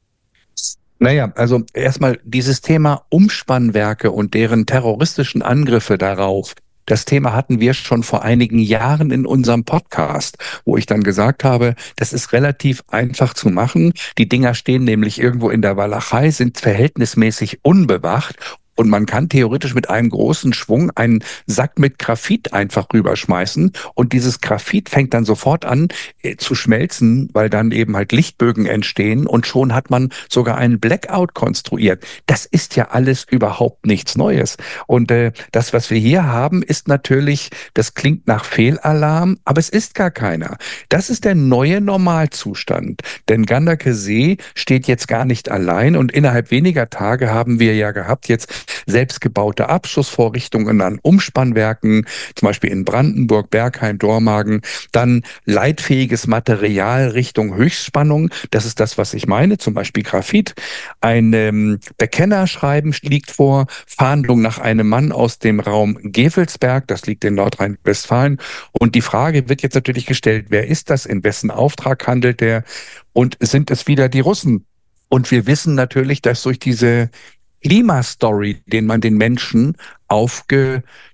Naja, also erstmal dieses Thema Umspannwerke und deren terroristischen Angriffe darauf. Das Thema hatten wir schon vor einigen Jahren in unserem Podcast, wo ich dann gesagt habe, das ist relativ einfach zu machen. Die Dinger stehen nämlich irgendwo in der Walachei, sind verhältnismäßig unbewacht. Und man kann theoretisch mit einem großen Schwung einen Sack mit Graphit einfach rüberschmeißen. Und dieses Graphit fängt dann sofort an äh, zu schmelzen, weil dann eben halt Lichtbögen entstehen. Und schon hat man sogar einen Blackout konstruiert. Das ist ja alles überhaupt nichts Neues. Und äh, das, was wir hier haben, ist natürlich, das klingt nach Fehlalarm, aber es ist gar keiner. Das ist der neue Normalzustand. Denn Ganderkesee steht jetzt gar nicht allein. Und innerhalb weniger Tage haben wir ja gehabt jetzt selbstgebaute Abschussvorrichtungen an Umspannwerken, zum Beispiel in Brandenburg, Bergheim, Dormagen, dann leitfähiges Material Richtung Höchstspannung, das ist das, was ich meine, zum Beispiel Graphit. Ein ähm, Bekennerschreiben liegt vor, Fahndung nach einem Mann aus dem Raum Gevelsberg, das liegt in Nordrhein-Westfalen. Und die Frage wird jetzt natürlich gestellt, wer ist das, in wessen Auftrag handelt der und sind es wieder die Russen? Und wir wissen natürlich, dass durch diese Klimastory, den man den Menschen aufge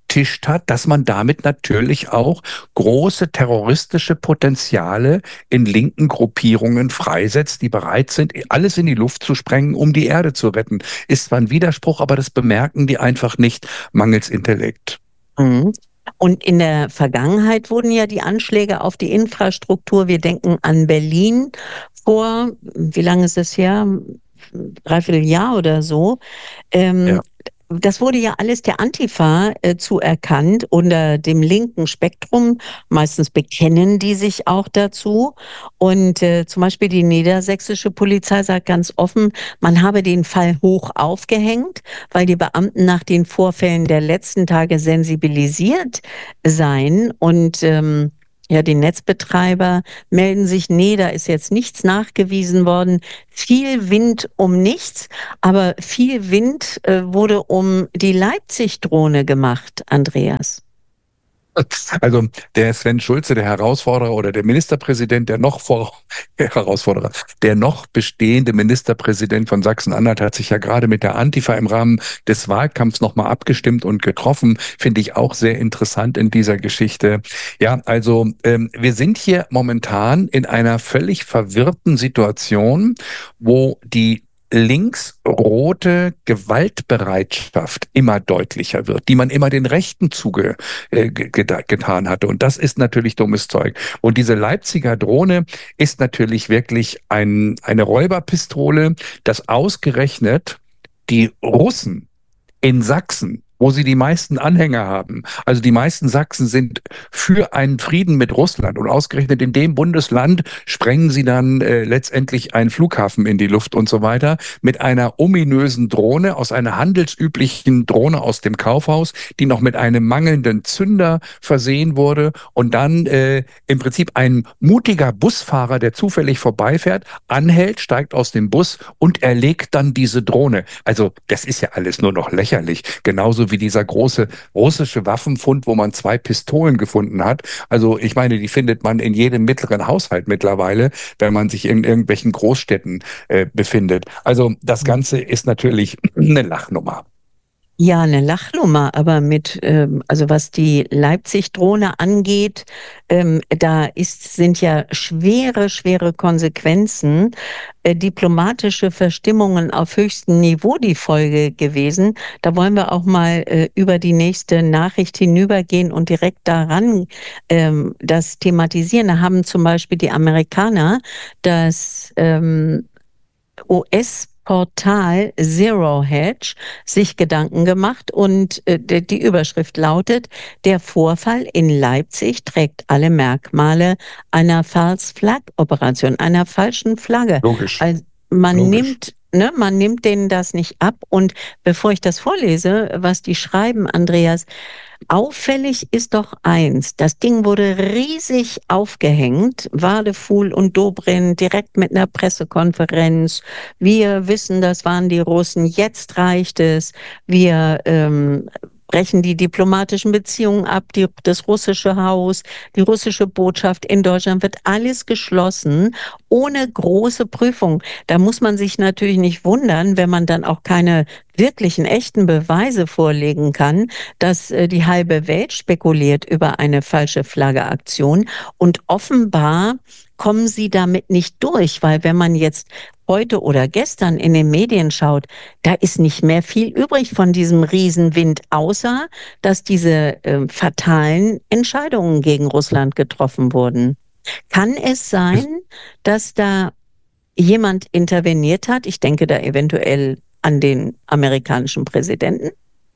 aufgetischt hat, dass man damit natürlich auch große terroristische Potenziale in linken Gruppierungen freisetzt, die bereit sind, alles in die Luft zu sprengen, um die Erde zu retten. Ist zwar ein Widerspruch, aber das bemerken die einfach nicht, mangels Intellekt. Mhm. Und in der Vergangenheit wurden ja die Anschläge auf die Infrastruktur, wir denken an Berlin vor, wie lange ist es her? Dreiviertel Jahr oder so. Ähm, Ja. Das wurde ja alles der Antifa äh, zuerkannt unter dem linken Spektrum. Meistens bekennen die sich auch dazu. Und äh, zum Beispiel die niedersächsische Polizei sagt ganz offen, man habe den Fall hoch aufgehängt, weil die Beamten nach den Vorfällen der letzten Tage sensibilisiert seien. Und ähm, ja, die Netzbetreiber melden sich, nee, da ist jetzt nichts nachgewiesen worden. Viel Wind um nichts, aber viel Wind äh, wurde um die Leipzig-Drohne gemacht, Andreas. Also der Sven Schulze, der Herausforderer oder der Ministerpräsident, der noch vor Herausforderer, der noch bestehende Ministerpräsident von Sachsen-Anhalt hat sich ja gerade mit der Antifa im Rahmen des Wahlkampfs nochmal abgestimmt und getroffen. Finde ich auch sehr interessant in dieser Geschichte. Ja, also ähm, wir sind hier momentan in einer völlig verwirrten Situation, wo die linksrote Gewaltbereitschaft immer deutlicher wird, die man immer den Rechten zuge äh, get- getan hatte. Und das ist natürlich dummes Zeug. Und diese Leipziger Drohne ist natürlich wirklich ein, eine Räuberpistole, dass ausgerechnet die Russen in Sachsen, wo sie die meisten Anhänger haben. Also die meisten Sachsen sind für einen Frieden mit Russland und ausgerechnet in dem Bundesland sprengen sie dann äh, letztendlich einen Flughafen in die Luft und so weiter mit einer ominösen Drohne aus einer handelsüblichen Drohne aus dem Kaufhaus, die noch mit einem mangelnden Zünder versehen wurde und dann äh, im Prinzip ein mutiger Busfahrer, der zufällig vorbeifährt, anhält, steigt aus dem Bus und erlegt dann diese Drohne. Also das ist ja alles nur noch lächerlich. Genauso wie dieser große russische Waffenfund, wo man zwei Pistolen gefunden hat. Also ich meine, die findet man in jedem mittleren Haushalt mittlerweile, wenn man sich in irgendwelchen Großstädten äh, befindet. Also das Ganze ist natürlich eine Lachnummer. Ja, eine Lachnummer, aber mit, ähm, also was die Leipzig-Drohne angeht, ähm, da ist, sind ja schwere, schwere Konsequenzen, äh, diplomatische Verstimmungen auf höchstem Niveau die Folge gewesen. Da wollen wir auch mal äh, über die nächste Nachricht hinübergehen und direkt daran ähm, das thematisieren. Da haben zum Beispiel die Amerikaner das ähm, U S Portal Zero Hedge sich Gedanken gemacht und äh, die Überschrift lautet, der Vorfall in Leipzig trägt alle Merkmale einer False Flag Operation, einer falschen Flagge. Logisch. Also man Logisch. nimmt Ne, man nimmt denen das nicht ab. Und bevor ich das vorlese, was die schreiben, Andreas, auffällig ist doch eins, das Ding wurde riesig aufgehängt, Wadefuhl und Dobrindt direkt mit einer Pressekonferenz. Wir wissen, das waren die Russen, jetzt reicht es. Wir ähm, brechen die diplomatischen Beziehungen ab, die, das russische Haus, die russische Botschaft in Deutschland, wird alles geschlossen, ohne große Prüfung. Da muss man sich natürlich nicht wundern, wenn man dann auch keine wirklichen, echten Beweise vorlegen kann, dass äh, die halbe Welt spekuliert über eine falsche Flagge-Aktion. Und offenbar kommen sie damit nicht durch, weil wenn man jetzt heute oder gestern in den Medien schaut, da ist nicht mehr viel übrig von diesem Riesenwind, außer dass diese äh, fatalen Entscheidungen gegen Russland getroffen wurden. Kann es sein, dass da jemand interveniert hat? Ich denke da eventuell an den amerikanischen Präsidenten.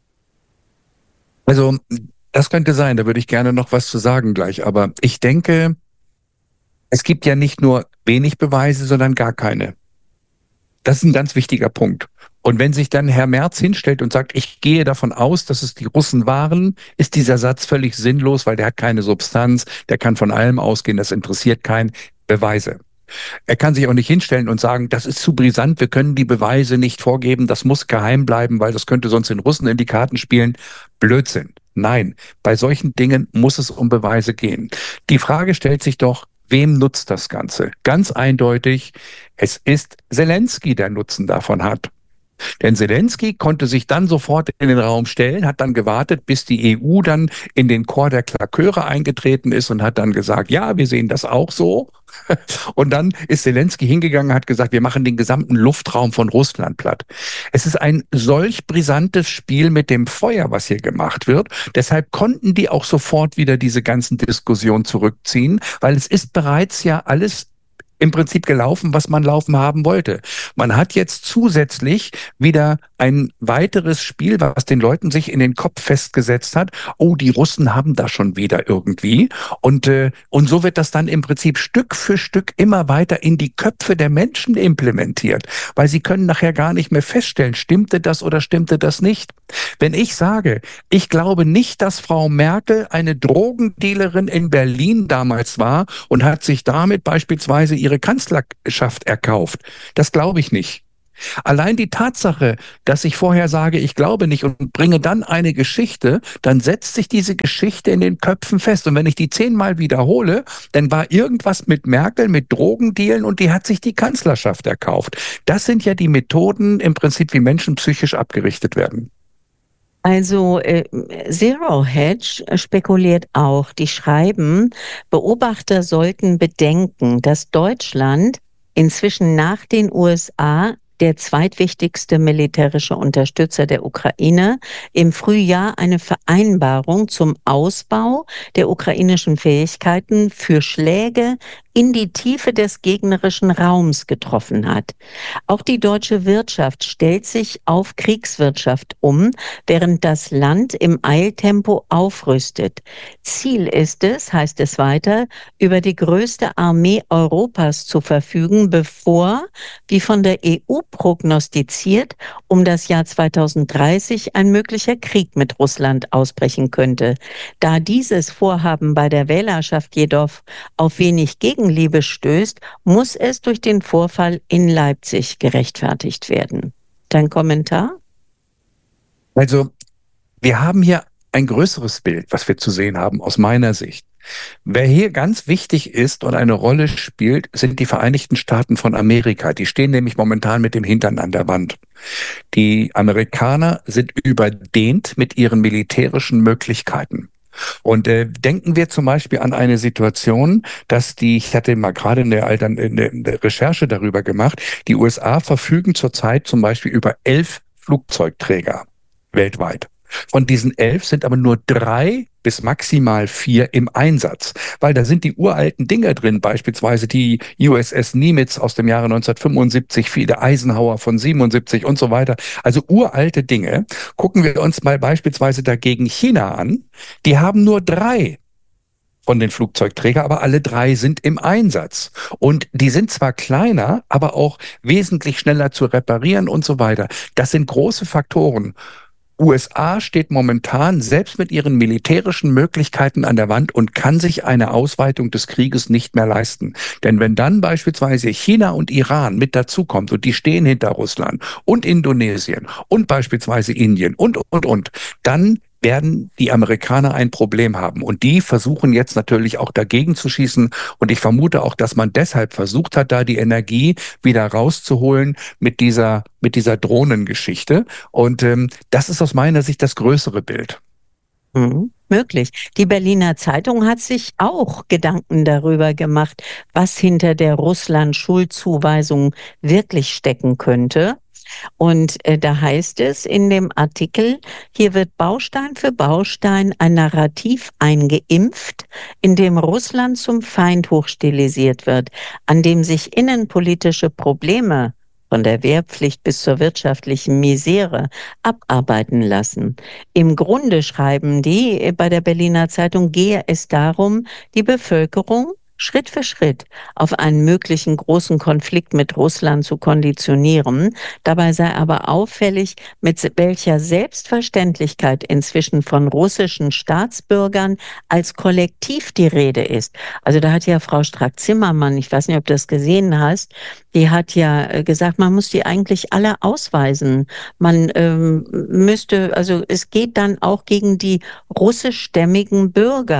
Also das könnte sein, da würde ich gerne noch was zu sagen gleich. Aber ich denke, es gibt ja nicht nur wenig Beweise, sondern gar keine. Das ist ein ganz wichtiger Punkt. Und wenn sich dann Herr Merz hinstellt und sagt, ich gehe davon aus, dass es die Russen waren, ist dieser Satz völlig sinnlos, weil der hat keine Substanz, der kann von allem ausgehen, das interessiert keinen. Beweise. Er kann sich auch nicht hinstellen und sagen, das ist zu brisant, wir können die Beweise nicht vorgeben, das muss geheim bleiben, weil das könnte sonst den Russen in die Karten spielen. Blödsinn. Nein, bei solchen Dingen muss es um Beweise gehen. Die Frage stellt sich doch, wem nutzt das Ganze? Ganz eindeutig, es ist Zelensky, der Nutzen davon hat. Denn Zelensky konnte sich dann sofort in den Raum stellen, hat dann gewartet, bis die E U dann in den Chor der Klaköre eingetreten ist und hat dann gesagt, ja, wir sehen das auch so. Und dann ist Zelensky hingegangen und hat gesagt, wir machen den gesamten Luftraum von Russland platt. Es ist ein solch brisantes Spiel mit dem Feuer, was hier gemacht wird. Deshalb konnten die auch sofort wieder diese ganzen Diskussionen zurückziehen, weil es ist bereits ja alles im Prinzip gelaufen, was man laufen haben wollte. Man hat jetzt zusätzlich wieder ein weiteres Spiel, was den Leuten sich in den Kopf festgesetzt hat. Oh, die Russen haben das schon wieder irgendwie. Und, äh, und so wird das dann im Prinzip Stück für Stück immer weiter in die Köpfe der Menschen implementiert. Weil sie können nachher gar nicht mehr feststellen, stimmte das oder stimmte das nicht. Wenn ich sage, ich glaube nicht, dass Frau Merkel eine Drogendealerin in Berlin damals war und hat sich damit beispielsweise ihre Kanzlerschaft erkauft. Das glaube ich nicht. Allein die Tatsache, dass ich vorher sage, ich glaube nicht und bringe dann eine Geschichte, dann setzt sich diese Geschichte in den Köpfen fest. Und wenn ich die zehnmal wiederhole, dann war irgendwas mit Merkel, mit Drogendealen und die hat sich die Kanzlerschaft erkauft. Das sind ja die Methoden im Prinzip, wie Menschen psychisch abgerichtet werden. Also äh, Zero Hedge spekuliert auch, die schreiben, Beobachter sollten bedenken, dass Deutschland inzwischen nach den U S A der zweitwichtigste militärische Unterstützer der Ukraine, im Frühjahr eine Vereinbarung zum Ausbau der ukrainischen Fähigkeiten für Schläge in die Tiefe des gegnerischen Raums getroffen hat. Auch die deutsche Wirtschaft stellt sich auf Kriegswirtschaft um, während das Land im Eiltempo aufrüstet. Ziel ist es, heißt es weiter, über die größte Armee Europas zu verfügen, bevor, wie von der E U prognostiziert, um das Jahr zweitausenddreißig ein möglicher Krieg mit Russland ausbrechen könnte. Da dieses Vorhaben bei der Wählerschaft jedoch auf wenig Gegenliebe stößt, muss es durch den Vorfall in Leipzig gerechtfertigt werden. Dein Kommentar? Also, wir haben hier ein größeres Bild, was wir zu sehen haben, aus meiner Sicht. Wer hier ganz wichtig ist und eine Rolle spielt, sind die Vereinigten Staaten von Amerika. Die stehen nämlich momentan mit dem Hintern an der Wand. Die Amerikaner sind überdehnt mit ihren militärischen Möglichkeiten. Und äh, denken wir zum Beispiel an eine Situation, dass die, ich hatte mal gerade in der, Altern, in der, in der Recherche darüber gemacht, die U S A verfügen zurzeit zum Beispiel über elf Flugzeugträger weltweit. Von diesen elf sind aber nur drei bis maximal vier im Einsatz, weil da sind die uralten Dinger drin, beispielsweise die U S S Nimitz aus dem Jahre neunzehnhundertfünfundsiebzig, der Eisenhower von siebenundsiebzig und so weiter. Also uralte Dinge. Gucken wir uns mal beispielsweise dagegen China an. Die haben nur drei von den Flugzeugträgern, aber alle drei sind im Einsatz. Und die sind zwar kleiner, aber auch wesentlich schneller zu reparieren und so weiter. Das sind große Faktoren. U S A steht momentan selbst mit ihren militärischen Möglichkeiten an der Wand und kann sich eine Ausweitung des Krieges nicht mehr leisten. Denn wenn dann beispielsweise China und Iran mit dazukommt und die stehen hinter Russland und Indonesien und beispielsweise Indien und, und, und, dann werden die Amerikaner ein Problem haben. Und die versuchen jetzt natürlich auch dagegen zu schießen. Und ich vermute auch, dass man deshalb versucht hat, da die Energie wieder rauszuholen mit dieser, mit dieser Drohnengeschichte. Und ähm, das ist aus meiner Sicht das größere Bild. Mhm, möglich. Die Berliner Zeitung hat sich auch Gedanken darüber gemacht, was hinter der Russland-Schuldzuweisung wirklich stecken könnte. Und äh, da heißt es in dem Artikel, hier wird Baustein für Baustein ein Narrativ eingeimpft, in dem Russland zum Feind hochstilisiert wird, an dem sich innenpolitische Probleme von der Wehrpflicht bis zur wirtschaftlichen Misere abarbeiten lassen. Im Grunde, schreiben die äh, bei der Berliner Zeitung, gehe es darum, die Bevölkerung Schritt für Schritt auf einen möglichen großen Konflikt mit Russland zu konditionieren. Dabei sei aber auffällig, mit welcher Selbstverständlichkeit inzwischen von russischen Staatsbürgern als Kollektiv die Rede ist. Also da hat ja Frau Strack-Zimmermann, ich weiß nicht, ob du das gesehen hast, die hat ja gesagt, man muss die eigentlich alle ausweisen. Man ähm, müsste, also es geht dann auch gegen die russischstämmigen Bürger.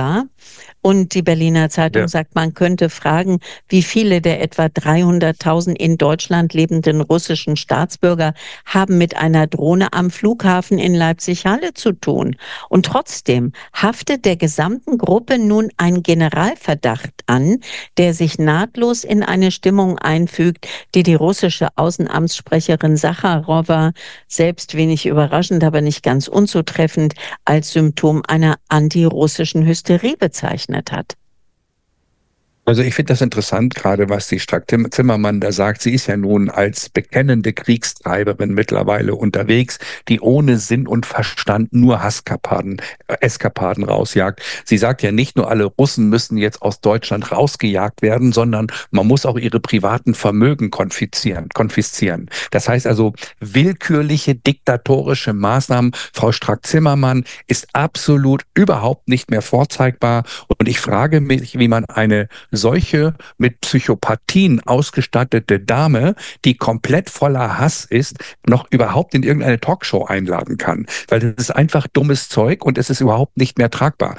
Und die Berliner Zeitung Ja. sagt, man könnte fragen, wie viele der etwa dreihunderttausend in Deutschland lebenden russischen Staatsbürger haben mit einer Drohne am Flughafen in Leipzig-Halle zu tun. Und trotzdem haftet der gesamten Gruppe nun ein Generalverdacht an, der sich nahtlos in eine Stimmung einfügt, die die russische Außenamtssprecherin Sacharowa selbst wenig überraschend, aber nicht ganz unzutreffend als Symptom einer antirussischen Hysterie bezeichnet hat. Also ich finde das interessant, gerade was die Strack-Zimmermann da sagt. Sie ist ja nun als bekennende Kriegstreiberin mittlerweile unterwegs, die ohne Sinn und Verstand nur Hasskapaden, äh, Eskapaden rausjagt. Sie sagt ja nicht nur, alle Russen müssen jetzt aus Deutschland rausgejagt werden, sondern man muss auch ihre privaten Vermögen konfiszieren. konfiszieren. Das heißt also, willkürliche diktatorische Maßnahmen. Frau Strack-Zimmermann ist absolut überhaupt nicht mehr vorzeigbar. Und ich frage mich, wie man eine solche mit Psychopathien ausgestattete Dame, die komplett voller Hass ist, noch überhaupt in irgendeine Talkshow einladen kann. Weil das ist einfach dummes Zeug und es ist überhaupt nicht mehr tragbar.